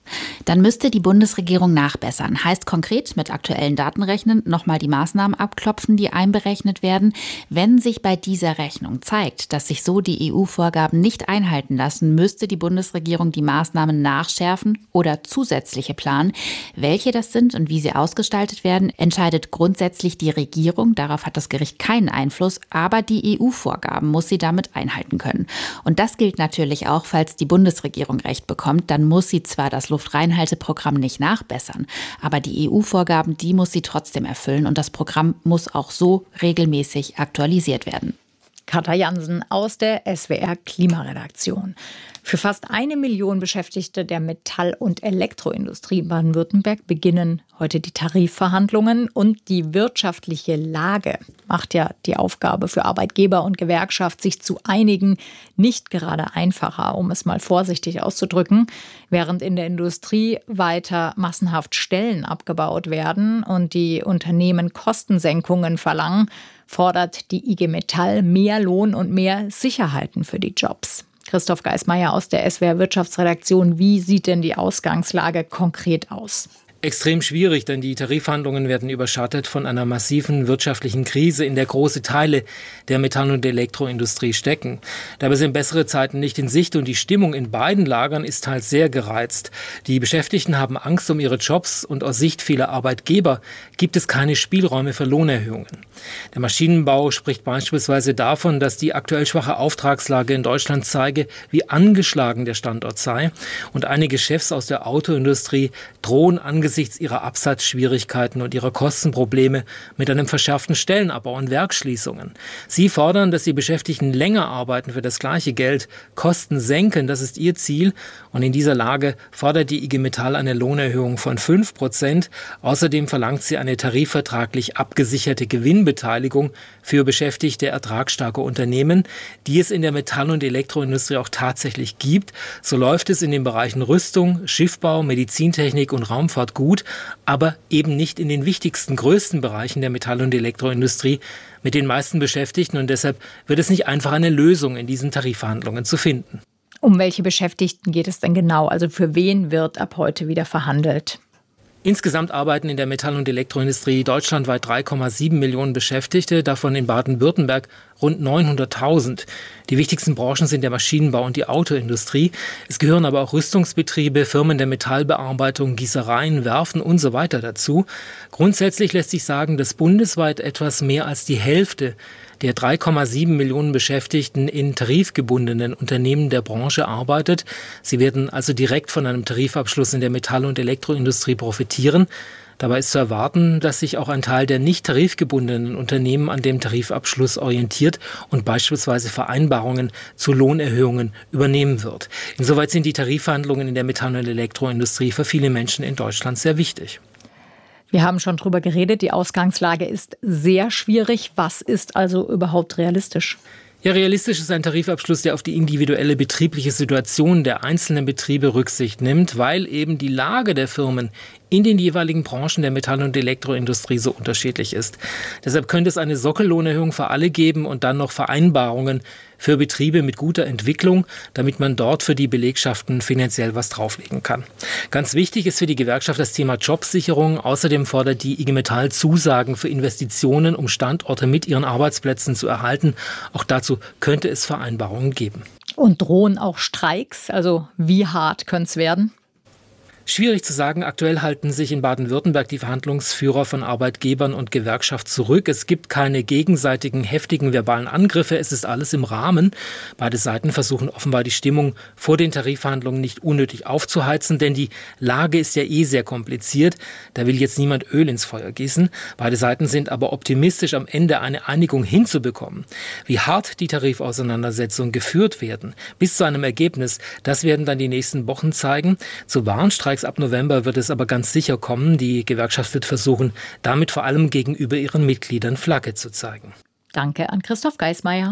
Dann müsste die Bundesregierung nachbessern. Heißt konkret mit aktuellen Daten rechnen, nochmal die Maßnahmen abklopfen, die einberechnet werden. Wenn sich bei dieser Rechnung zeigt, dass sich so die E U-Vorgaben nicht einhalten lassen, müsste die Bundesregierung die Maßnahmen nachschärfen oder zusätzliche planen. Welche das sind und wie sie ausgestaltet werden, entscheidet grundsätzlich die Regierung. Darauf hat das Gericht keinen Einfluss, aber die E U-Vorgaben muss sie damit einhalten können. Und das gilt natürlich auch, falls die Bundesregierung Recht bekommt, dann muss sie zwar das Luftreinhalteprogramm nicht nachbessern, aber die E U-Vorgaben, die muss sie trotzdem erfüllen und das Programm muss auch so regelmäßig aktualisiert werden. Katja Jansen aus der S W R Klimaredaktion. Für fast eine Million Beschäftigte der Metall- und Elektroindustrie in Baden-Württemberg beginnen heute die Tarifverhandlungen und die wirtschaftliche Lage macht ja die Aufgabe für Arbeitgeber und Gewerkschaft, sich zu einigen, nicht gerade einfacher, um es mal vorsichtig auszudrücken. Während in der Industrie weiter massenhaft Stellen abgebaut werden und die Unternehmen Kostensenkungen verlangen, fordert die I G Metall mehr Lohn und mehr Sicherheiten für die Jobs. Christoph Geismeier aus der S W R Wirtschaftsredaktion. Wie sieht denn die Ausgangslage konkret aus? Extrem schwierig, denn die Tarifverhandlungen werden überschattet von einer massiven wirtschaftlichen Krise, in der große Teile der Metall- und Elektroindustrie stecken. Dabei sind bessere Zeiten nicht in Sicht und die Stimmung in beiden Lagern ist teils sehr gereizt. Die Beschäftigten haben Angst um ihre Jobs und aus Sicht vieler Arbeitgeber gibt es keine Spielräume für Lohnerhöhungen. Der Maschinenbau spricht beispielsweise davon, dass die aktuell schwache Auftragslage in Deutschland zeige, wie angeschlagen der Standort sei. Und einige Chefs aus der Autoindustrie drohen angesichts Angesichts ihrer Absatzschwierigkeiten und ihrer Kostenprobleme mit einem verschärften Stellenabbau und Werksschließungen. Sie fordern, dass die Beschäftigten länger arbeiten für das gleiche Geld, Kosten senken, das ist ihr Ziel. Und in dieser Lage fordert die I G Metall eine Lohnerhöhung von fünf Prozent. Außerdem verlangt sie eine tarifvertraglich abgesicherte Gewinnbeteiligung für beschäftigte ertragsstarke Unternehmen, die es in der Metall- und Elektroindustrie auch tatsächlich gibt. So läuft es in den Bereichen Rüstung, Schiffbau, Medizintechnik und Raumfahrt gut, aber eben nicht in den wichtigsten, größten Bereichen der Metall- und Elektroindustrie mit den meisten Beschäftigten. Und deshalb wird es nicht einfach, eine Lösung in diesen Tarifverhandlungen zu finden. Um welche Beschäftigten geht es denn genau? Also für wen wird ab heute wieder verhandelt? Insgesamt arbeiten in der Metall- und Elektroindustrie deutschlandweit drei Komma sieben Millionen Beschäftigte, davon in Baden-Württemberg rund neunhunderttausend. Die wichtigsten Branchen sind der Maschinenbau und die Autoindustrie. Es gehören aber auch Rüstungsbetriebe, Firmen der Metallbearbeitung, Gießereien, Werften und so weiter dazu. Grundsätzlich lässt sich sagen, dass bundesweit etwas mehr als die Hälfte der drei Komma sieben Millionen Beschäftigten in tarifgebundenen Unternehmen der Branche arbeitet. Sie werden also direkt von einem Tarifabschluss in der Metall- und Elektroindustrie profitieren. Dabei ist zu erwarten, dass sich auch ein Teil der nicht tarifgebundenen Unternehmen an dem Tarifabschluss orientiert und beispielsweise Vereinbarungen zu Lohnerhöhungen übernehmen wird. Insoweit sind die Tarifverhandlungen in der Metall- und Elektroindustrie für viele Menschen in Deutschland sehr wichtig. Wir haben schon drüber geredet, die Ausgangslage ist sehr schwierig. Was ist also überhaupt realistisch? Ja, realistisch ist ein Tarifabschluss, der auf die individuelle betriebliche Situation der einzelnen Betriebe Rücksicht nimmt, weil eben die Lage der Firmen in den jeweiligen Branchen der Metall- und Elektroindustrie so unterschiedlich ist. Deshalb könnte es eine Sockellohnerhöhung für alle geben und dann noch Vereinbarungen für Betriebe mit guter Entwicklung, damit man dort für die Belegschaften finanziell was drauflegen kann. Ganz wichtig ist für die Gewerkschaft das Thema Jobsicherung. Außerdem fordert die I G Metall Zusagen für Investitionen, um Standorte mit ihren Arbeitsplätzen zu erhalten. Auch dazu könnte es Vereinbarungen geben. Und drohen auch Streiks? Also wie hart könnte es werden? Schwierig zu sagen. Aktuell halten sich in Baden-Württemberg die Verhandlungsführer von Arbeitgebern und Gewerkschaft zurück. Es gibt keine gegenseitigen heftigen verbalen Angriffe. Es ist alles im Rahmen. Beide Seiten versuchen offenbar die Stimmung vor den Tarifverhandlungen nicht unnötig aufzuheizen, denn die Lage ist ja eh sehr kompliziert. Da will jetzt niemand Öl ins Feuer gießen. Beide Seiten sind aber optimistisch, am Ende eine Einigung hinzubekommen. Wie hart die Tarifauseinandersetzungen geführt werden, bis zu einem Ergebnis, das werden dann die nächsten Wochen zeigen. Zu Warnstreiks ab November wird es aber ganz sicher kommen. Die Gewerkschaft wird versuchen, damit vor allem gegenüber ihren Mitgliedern Flagge zu zeigen. Danke an Christoph Geismeier.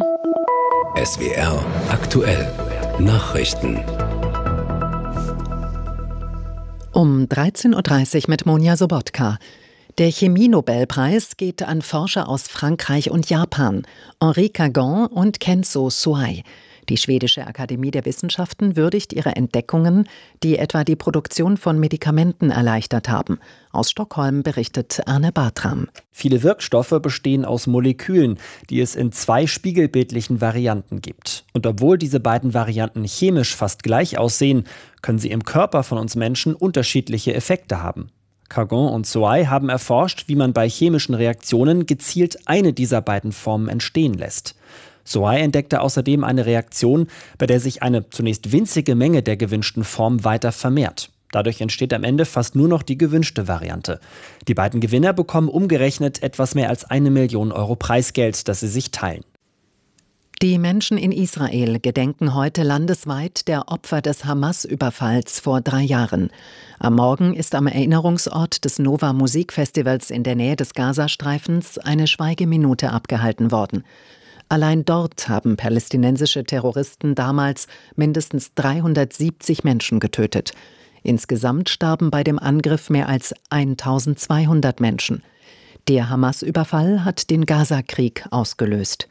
S W R aktuell Nachrichten. Um dreizehn Uhr dreißig mit Monja Sobotka. Der Chemie-Nobelpreis geht an Forscher aus Frankreich und Japan, Henri Cagon und Kenzo Suai. Die Schwedische Akademie der Wissenschaften würdigt ihre Entdeckungen, die etwa die Produktion von Medikamenten erleichtert haben. Aus Stockholm berichtet Arne Bartram. Viele Wirkstoffe bestehen aus Molekülen, die es in zwei spiegelbildlichen Varianten gibt. Und obwohl diese beiden Varianten chemisch fast gleich aussehen, können sie im Körper von uns Menschen unterschiedliche Effekte haben. Kagan und Soay haben erforscht, wie man bei chemischen Reaktionen gezielt eine dieser beiden Formen entstehen lässt. Soay entdeckte außerdem eine Reaktion, bei der sich eine zunächst winzige Menge der gewünschten Form weiter vermehrt. Dadurch entsteht am Ende fast nur noch die gewünschte Variante. Die beiden Gewinner bekommen umgerechnet etwas mehr als eine Million Euro Preisgeld, das sie sich teilen. Die Menschen in Israel gedenken heute landesweit der Opfer des Hamas-Überfalls vor drei Jahren. Am Morgen ist am Erinnerungsort des Nova Musikfestivals in der Nähe des Gazastreifens eine Schweigeminute abgehalten worden. Allein dort haben palästinensische Terroristen damals mindestens dreihundertsiebzig Menschen getötet. Insgesamt starben bei dem Angriff mehr als eintausendzweihundert Menschen. Der Hamas-Überfall hat den Gaza-Krieg ausgelöst.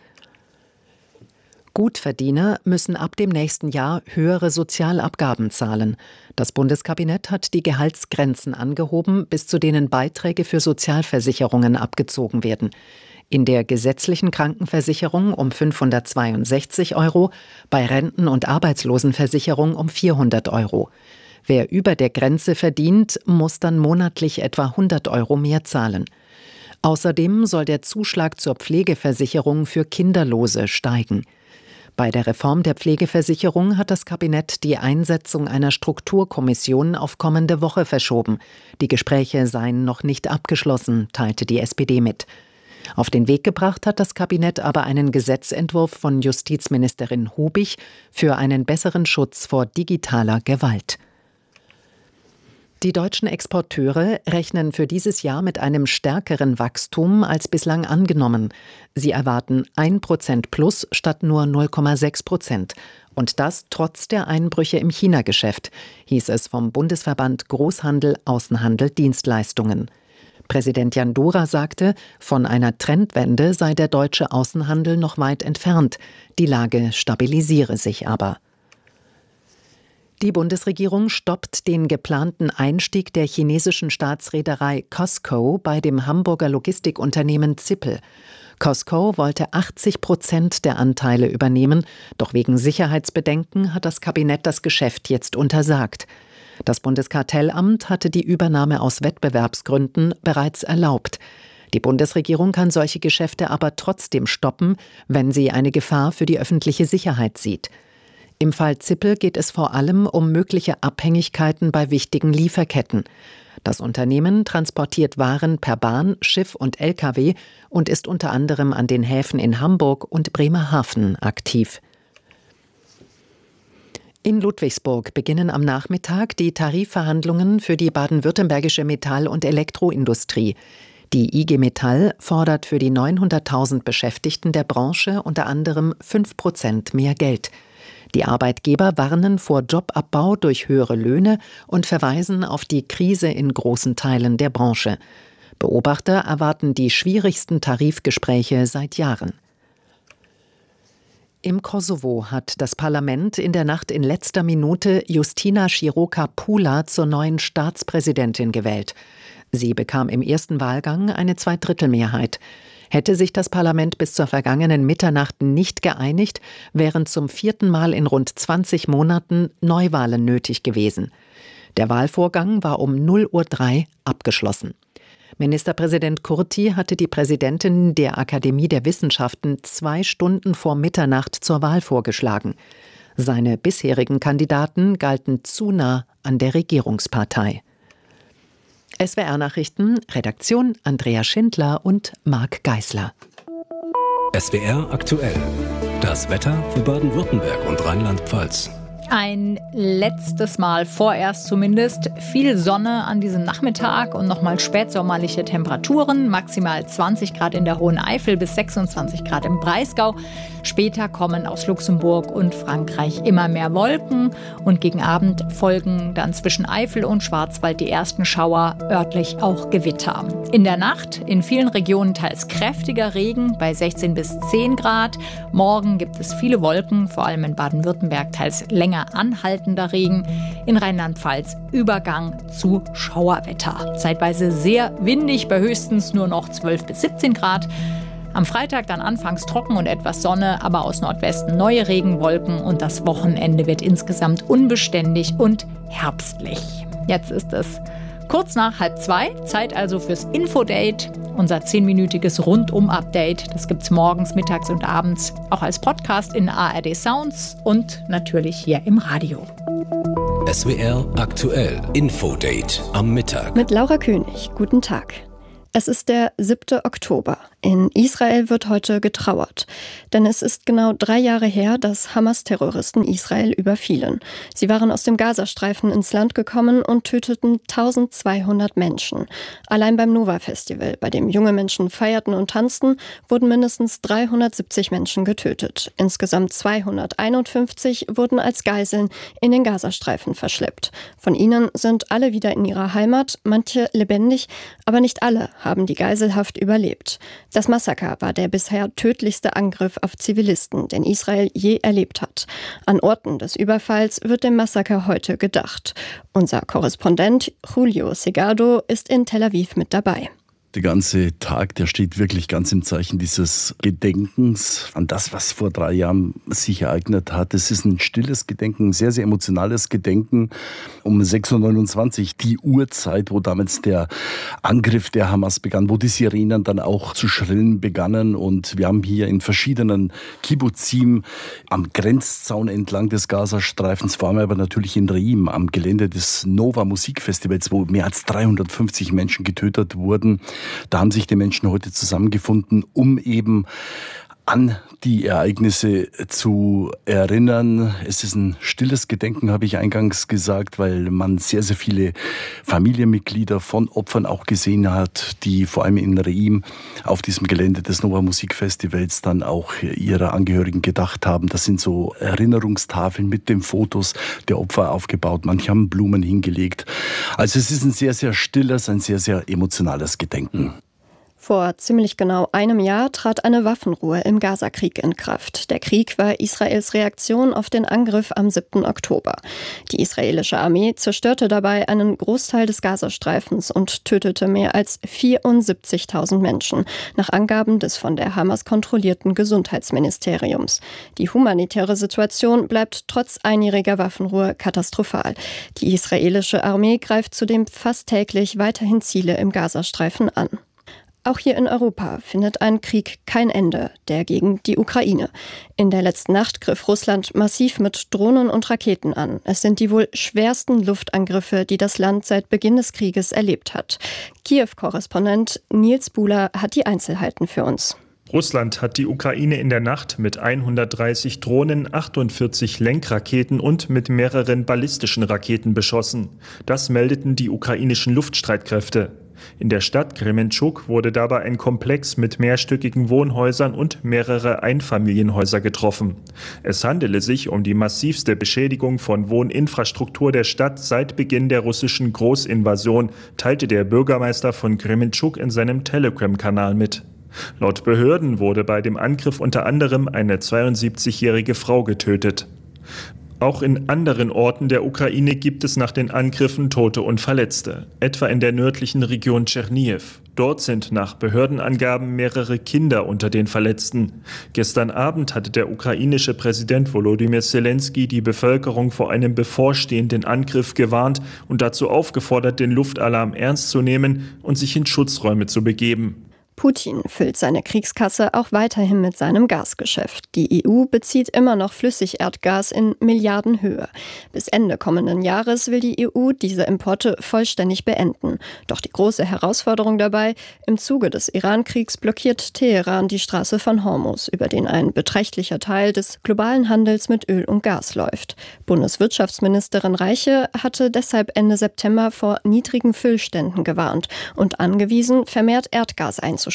Gutverdiener müssen ab dem nächsten Jahr höhere Sozialabgaben zahlen. Das Bundeskabinett hat die Gehaltsgrenzen angehoben, bis zu denen Beiträge für Sozialversicherungen abgezogen werden. In der gesetzlichen Krankenversicherung um fünfhundertzweiundsechzig Euro, bei Renten- und Arbeitslosenversicherung um vierhundert Euro. Wer über der Grenze verdient, muss dann monatlich etwa hundert Euro mehr zahlen. Außerdem soll der Zuschlag zur Pflegeversicherung für Kinderlose steigen. Bei der Reform der Pflegeversicherung hat das Kabinett die Einsetzung einer Strukturkommission auf kommende Woche verschoben. Die Gespräche seien noch nicht abgeschlossen, teilte die S P D mit. Auf den Weg gebracht hat das Kabinett aber einen Gesetzentwurf von Justizministerin Hubich für einen besseren Schutz vor digitaler Gewalt. Die deutschen Exporteure rechnen für dieses Jahr mit einem stärkeren Wachstum als bislang angenommen. Sie erwarten ein Prozent plus statt nur null Komma sechs Prozent. Und das trotz der Einbrüche im China-Geschäft, hieß es vom Bundesverband Großhandel, Außenhandel, Dienstleistungen. Präsident Jan Dora sagte, von einer Trendwende sei der deutsche Außenhandel noch weit entfernt. Die Lage stabilisiere sich aber. Die Bundesregierung stoppt den geplanten Einstieg der chinesischen Staatsreederei COSCO bei dem Hamburger Logistikunternehmen Zippel. COSCO wollte achtzig Prozent der Anteile übernehmen, doch wegen Sicherheitsbedenken hat das Kabinett das Geschäft jetzt untersagt. Das Bundeskartellamt hatte die Übernahme aus Wettbewerbsgründen bereits erlaubt. Die Bundesregierung kann solche Geschäfte aber trotzdem stoppen, wenn sie eine Gefahr für die öffentliche Sicherheit sieht. Im Fall Zippel geht es vor allem um mögliche Abhängigkeiten bei wichtigen Lieferketten. Das Unternehmen transportiert Waren per Bahn, Schiff und L K W und ist unter anderem an den Häfen in Hamburg und Bremerhaven aktiv. In Ludwigsburg beginnen am Nachmittag die Tarifverhandlungen für die baden-württembergische Metall- und Elektroindustrie. Die I G Metall fordert für die neunhunderttausend Beschäftigten der Branche unter anderem fünf Prozent mehr Geld. Die Arbeitgeber warnen vor Jobabbau durch höhere Löhne und verweisen auf die Krise in großen Teilen der Branche. Beobachter erwarten die schwierigsten Tarifgespräche seit Jahren. Im Kosovo hat das Parlament in der Nacht in letzter Minute Justina Široka-Pula zur neuen Staatspräsidentin gewählt. Sie bekam im ersten Wahlgang eine Zweidrittelmehrheit. Hätte sich das Parlament bis zur vergangenen Mitternacht nicht geeinigt, wären zum vierten Mal in rund zwanzig Monaten Neuwahlen nötig gewesen. Der Wahlvorgang war um null Uhr drei abgeschlossen. Ministerpräsident Kurti hatte die Präsidentin der Akademie der Wissenschaften zwei Stunden vor Mitternacht zur Wahl vorgeschlagen. Seine bisherigen Kandidaten galten zu nah an der Regierungspartei. S W R-Nachrichten, Redaktion Andrea Schindler und Marc Geisler. S W R aktuell. Das Wetter für Baden-Württemberg und Rheinland-Pfalz. Ein letztes Mal, vorerst zumindest, viel Sonne an diesem Nachmittag und nochmal spätsommerliche Temperaturen. Maximal zwanzig Grad in der Hohen Eifel bis sechsundzwanzig Grad im Breisgau. Später kommen aus Luxemburg und Frankreich immer mehr Wolken. Und gegen Abend folgen dann zwischen Eifel und Schwarzwald die ersten Schauer, örtlich auch Gewitter. In der Nacht in vielen Regionen teils kräftiger Regen bei sechzehn bis zehn Grad. Morgen gibt es viele Wolken, vor allem in Baden-Württemberg teils länger anhaltender Regen. In Rheinland-Pfalz Übergang zu Schauerwetter. Zeitweise sehr windig bei höchstens nur noch zwölf bis siebzehn Grad. Am Freitag dann anfangs trocken und etwas Sonne, aber aus Nordwesten neue Regenwolken und das Wochenende wird insgesamt unbeständig und herbstlich. Jetzt ist es kurz nach halb zwei, Zeit also fürs Infodate, unser zehnminütiges Rundum-Update. Das gibt's morgens, mittags und abends auch als Podcast in A R D Sounds und natürlich hier im Radio. S W R aktuell Infodate am Mittag. Mit Laura König. Guten Tag. Es ist der siebte Oktober. In Israel wird heute getrauert. Denn es ist genau drei Jahre her, dass Hamas-Terroristen Israel überfielen. Sie waren aus dem Gazastreifen ins Land gekommen und töteten eintausendzweihundert Menschen. Allein beim Nova-Festival, bei dem junge Menschen feierten und tanzten, wurden mindestens dreihundertsiebzig Menschen getötet. Insgesamt zweihunderteinundfünfzig wurden als Geiseln in den Gazastreifen verschleppt. Von ihnen sind alle wieder in ihrer Heimat, manche lebendig, aber nicht alle haben die Geiselhaft überlebt. Das Massaker war der bisher tödlichste Angriff auf Zivilisten, den Israel je erlebt hat. An Orten des Überfalls wird dem Massaker heute gedacht. Unser Korrespondent Julio Segado ist in Tel Aviv mit dabei. Der ganze Tag, der steht wirklich ganz im Zeichen dieses Gedenkens an das, was vor drei Jahren sich ereignet hat. Es ist ein stilles Gedenken, ein sehr, sehr emotionales Gedenken. Um sechs Uhr neunundzwanzig, die Uhrzeit, wo damals der Angriff der Hamas begann, wo die Sirenen dann auch zu schrillen begannen. Und wir haben hier in verschiedenen Kibbuzim am Grenzzaun entlang des Gazastreifens, vor allem aber natürlich in Reim, am Gelände des Nova Musikfestivals, wo mehr als dreihundertfünfzig Menschen getötet wurden. Da haben sich die Menschen heute zusammengefunden, um eben an die Ereignisse zu erinnern. Es ist ein stilles Gedenken, habe ich eingangs gesagt, weil man sehr, sehr viele Familienmitglieder von Opfern auch gesehen hat, die vor allem in Reim auf diesem Gelände des Nova Musikfestivals dann auch ihrer Angehörigen gedacht haben. Das sind so Erinnerungstafeln mit den Fotos der Opfer aufgebaut. Manche haben Blumen hingelegt. Also es ist ein sehr, sehr stilles, ein sehr, sehr emotionales Gedenken. Vor ziemlich genau einem Jahr trat eine Waffenruhe im Gazakrieg in Kraft. Der Krieg war Israels Reaktion auf den Angriff am siebten Oktober. Die israelische Armee zerstörte dabei einen Großteil des Gazastreifens und tötete mehr als vierundsiebzigtausend Menschen, nach Angaben des von der Hamas kontrollierten Gesundheitsministeriums. Die humanitäre Situation bleibt trotz einjähriger Waffenruhe katastrophal. Die israelische Armee greift zudem fast täglich weiterhin Ziele im Gazastreifen an. Auch hier in Europa findet ein Krieg kein Ende, der gegen die Ukraine. In der letzten Nacht griff Russland massiv mit Drohnen und Raketen an. Es sind die wohl schwersten Luftangriffe, die das Land seit Beginn des Krieges erlebt hat. Kiew-Korrespondent Nils Buhler hat die Einzelheiten für uns. Russland hat die Ukraine in der Nacht mit hundertdreißig Drohnen, achtundvierzig Lenkraketen und mit mehreren ballistischen Raketen beschossen. Das meldeten die ukrainischen Luftstreitkräfte. In der Stadt Krementschuk wurde dabei ein Komplex mit mehrstöckigen Wohnhäusern und mehrere Einfamilienhäuser getroffen. Es handele sich um die massivste Beschädigung von Wohninfrastruktur der Stadt seit Beginn der russischen Großinvasion, teilte der Bürgermeister von Krementschuk in seinem Telegram-Kanal mit. Laut Behörden wurde bei dem Angriff unter anderem eine zweiundsiebzigjährige Frau getötet. Auch in anderen Orten der Ukraine gibt es nach den Angriffen Tote und Verletzte, etwa in der nördlichen Region Tschernihiv. Dort sind nach Behördenangaben mehrere Kinder unter den Verletzten. Gestern Abend hatte der ukrainische Präsident Volodymyr Zelensky die Bevölkerung vor einem bevorstehenden Angriff gewarnt und dazu aufgefordert, den Luftalarm ernst zu nehmen und sich in Schutzräume zu begeben. Putin füllt seine Kriegskasse auch weiterhin mit seinem Gasgeschäft. Die E U bezieht immer noch Flüssigerdgas in Milliardenhöhe. Bis Ende kommenden Jahres will die E U diese Importe vollständig beenden. Doch die große Herausforderung dabei: Im Zuge des Iran-Kriegs blockiert Teheran die Straße von Hormuz, über den ein beträchtlicher Teil des globalen Handels mit Öl und Gas läuft. Bundeswirtschaftsministerin Reiche hatte deshalb Ende September vor niedrigen Füllständen gewarnt und angewiesen, vermehrt Erdgas einzuspeichern.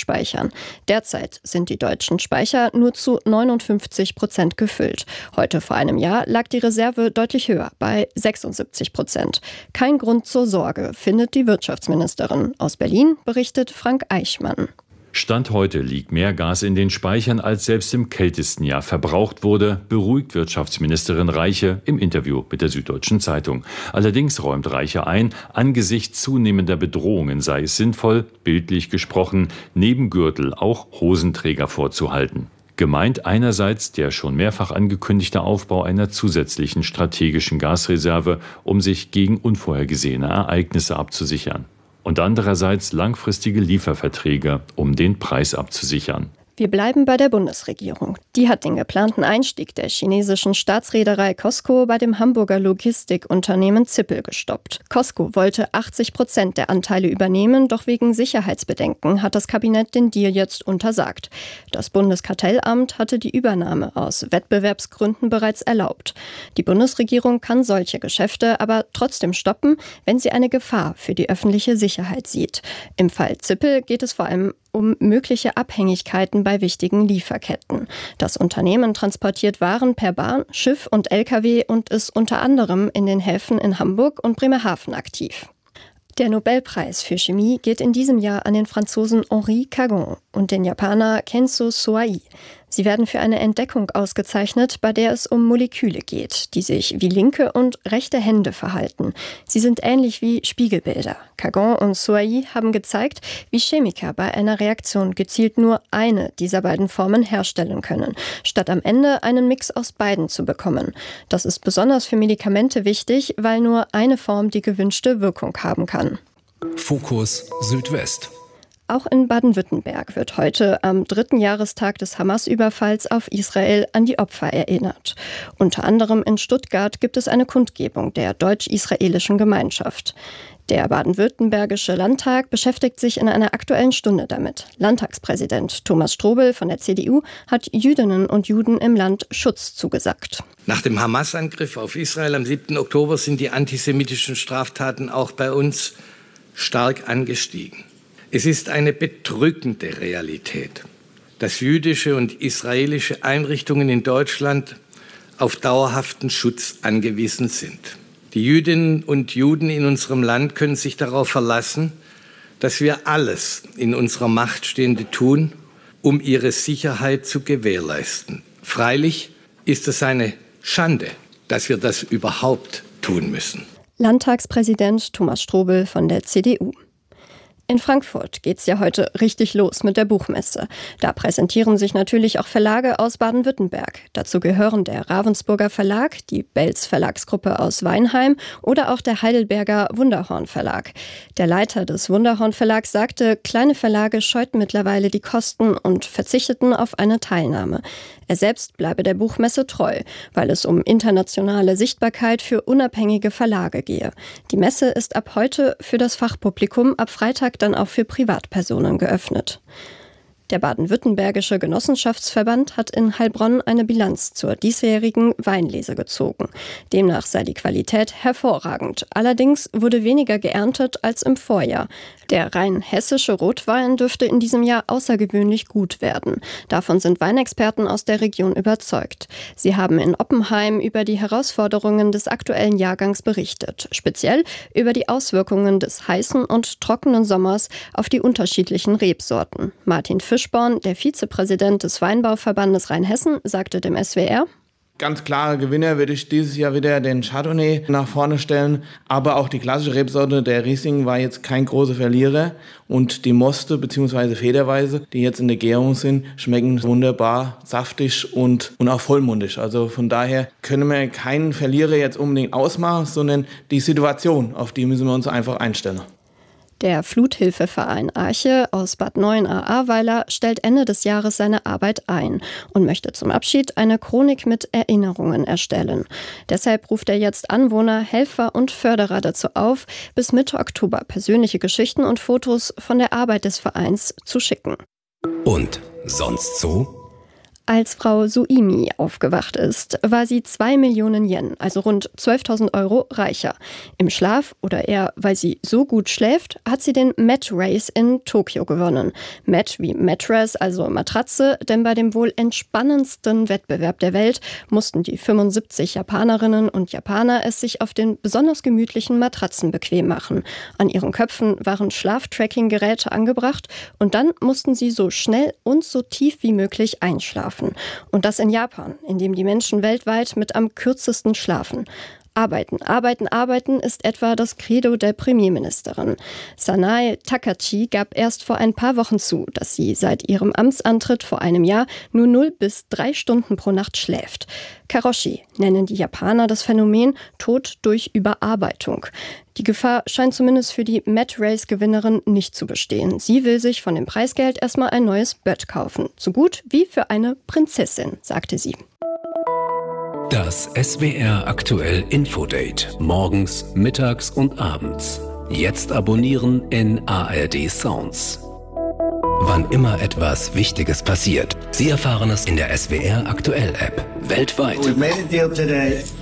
Derzeit sind die deutschen Speicher nur zu neunundfünfzig Prozent gefüllt. Heute vor einem Jahr lag die Reserve deutlich höher, bei sechsundsiebzig Prozent. Kein Grund zur Sorge, findet die Wirtschaftsministerin. Aus Berlin berichtet Frank Eichmann. Stand heute liegt mehr Gas in den Speichern, als selbst im kältesten Jahr verbraucht wurde, beruhigt Wirtschaftsministerin Reiche im Interview mit der Süddeutschen Zeitung. Allerdings räumt Reiche ein, angesichts zunehmender Bedrohungen sei es sinnvoll, bildlich gesprochen, neben Gürtel auch Hosenträger vorzuhalten. Gemeint einerseits der schon mehrfach angekündigte Aufbau einer zusätzlichen strategischen Gasreserve, um sich gegen unvorhergesehene Ereignisse abzusichern. Und andererseits langfristige Lieferverträge, um den Preis abzusichern. Wir bleiben bei der Bundesregierung. Die hat den geplanten Einstieg der chinesischen Staatsreederei COSCO bei dem Hamburger Logistikunternehmen Zippel gestoppt. COSCO wollte achtzig Prozent der Anteile übernehmen, doch wegen Sicherheitsbedenken hat das Kabinett den Deal jetzt untersagt. Das Bundeskartellamt hatte die Übernahme aus Wettbewerbsgründen bereits erlaubt. Die Bundesregierung kann solche Geschäfte aber trotzdem stoppen, wenn sie eine Gefahr für die öffentliche Sicherheit sieht. Im Fall Zippel geht es vor allem um mögliche Abhängigkeiten bei wichtigen Lieferketten. Das Unternehmen transportiert Waren per Bahn, Schiff und L K W und ist unter anderem in den Häfen in Hamburg und Bremerhaven aktiv. Der Nobelpreis für Chemie geht in diesem Jahr an den Franzosen Henri Cagon und den Japaner Kenzo Soai. Sie werden für eine Entdeckung ausgezeichnet, bei der es um Moleküle geht, die sich wie linke und rechte Hände verhalten. Sie sind ähnlich wie Spiegelbilder. Cagon und Soai haben gezeigt, wie Chemiker bei einer Reaktion gezielt nur eine dieser beiden Formen herstellen können, statt am Ende einen Mix aus beiden zu bekommen. Das ist besonders für Medikamente wichtig, weil nur eine Form die gewünschte Wirkung haben kann. Fokus Südwest. Auch in Baden-Württemberg wird heute am dritten Jahrestag des Hamas-Überfalls auf Israel an die Opfer erinnert. Unter anderem in Stuttgart gibt es eine Kundgebung der deutsch-israelischen Gemeinschaft. Der baden-württembergische Landtag beschäftigt sich in einer Aktuellen Stunde damit. Landtagspräsident Thomas Strobel von der C D U hat Jüdinnen und Juden im Land Schutz zugesagt. Nach dem Hamas-Angriff auf Israel am siebten Oktober sind die antisemitischen Straftaten auch bei uns stark angestiegen. Es ist eine bedrückende Realität, dass jüdische und israelische Einrichtungen in Deutschland auf dauerhaften Schutz angewiesen sind. Die Jüdinnen und Juden in unserem Land können sich darauf verlassen, dass wir alles in unserer Macht Stehende tun, um ihre Sicherheit zu gewährleisten. Freilich ist es eine Schande, dass wir das überhaupt tun müssen. Landtagspräsident Thomas Strobel von der C D U. In Frankfurt geht's ja heute richtig los mit der Buchmesse. Da präsentieren sich natürlich auch Verlage aus Baden-Württemberg. Dazu gehören der Ravensburger Verlag, die Belz Verlagsgruppe aus Weinheim oder auch der Heidelberger Wunderhorn Verlag. Der Leiter des Wunderhorn Verlags sagte, kleine Verlage scheuten mittlerweile die Kosten und verzichteten auf eine Teilnahme. Er selbst bleibe der Buchmesse treu, weil es um internationale Sichtbarkeit für unabhängige Verlage gehe. Die Messe ist ab heute für das Fachpublikum, ab Freitag dann auch für Privatpersonen geöffnet. Der baden-württembergische Genossenschaftsverband hat in Heilbronn eine Bilanz zur diesjährigen Weinlese gezogen. Demnach sei die Qualität hervorragend. Allerdings wurde weniger geerntet als im Vorjahr. Der rein hessische Rotwein dürfte in diesem Jahr außergewöhnlich gut werden. Davon sind Weinexperten aus der Region überzeugt. Sie haben in Oppenheim über die Herausforderungen des aktuellen Jahrgangs berichtet. Speziell über die Auswirkungen des heißen und trockenen Sommers auf die unterschiedlichen Rebsorten. Martin Fisch Fischborn, der Vizepräsident des Weinbauverbandes Rheinhessen, sagte dem S W R: Ganz klare Gewinner würde ich dieses Jahr wieder den Chardonnay nach vorne stellen. Aber auch die klassische Rebsorte, der Riesling, war jetzt kein großer Verlierer. Und die Moste bzw. Federweise, die jetzt in der Gärung sind, schmecken wunderbar saftig und, und auch vollmundig. Also von daher können wir keinen Verlierer jetzt unbedingt ausmachen, sondern die Situation, auf die müssen wir uns einfach einstellen. Der Fluthilfeverein Arche aus Bad Neuenahr-Ahrweiler stellt Ende des Jahres seine Arbeit ein und möchte zum Abschied eine Chronik mit Erinnerungen erstellen. Deshalb ruft er jetzt Anwohner, Helfer und Förderer dazu auf, bis Mitte Oktober persönliche Geschichten und Fotos von der Arbeit des Vereins zu schicken. Und sonst so? Als Frau Suimi aufgewacht ist, war sie zwei Millionen Yen, also rund zwölftausend Euro, reicher. Im Schlaf, oder eher, weil sie so gut schläft, hat sie den Mat Race in Tokio gewonnen. Mat wie Mattress, also Matratze, denn bei dem wohl entspannendsten Wettbewerb der Welt mussten die fünfundsiebzig Japanerinnen und Japaner es sich auf den besonders gemütlichen Matratzen bequem machen. An ihren Köpfen waren Schlaftracking-Geräte angebracht und dann mussten sie so schnell und so tief wie möglich einschlafen. Und das in Japan, in dem die Menschen weltweit mit am kürzesten schlafen. Arbeiten, arbeiten, arbeiten ist etwa das Credo der Premierministerin. Sanae Takachi gab erst vor ein paar Wochen zu, dass sie seit ihrem Amtsantritt vor einem Jahr nur null bis drei Stunden pro Nacht schläft. Karoshi nennen die Japaner das Phänomen Tod durch Überarbeitung. Die Gefahr scheint zumindest für die Mat Race-Gewinnerin nicht zu bestehen. Sie will sich von dem Preisgeld erstmal ein neues Bett kaufen. So gut wie für eine Prinzessin, sagte sie. Das S W R Aktuell Infodate. Morgens, mittags und abends. Jetzt abonnieren in A R D Sounds. Wann immer etwas Wichtiges passiert, Sie erfahren es in der S W R Aktuell App. Weltweit. We've made a deal today.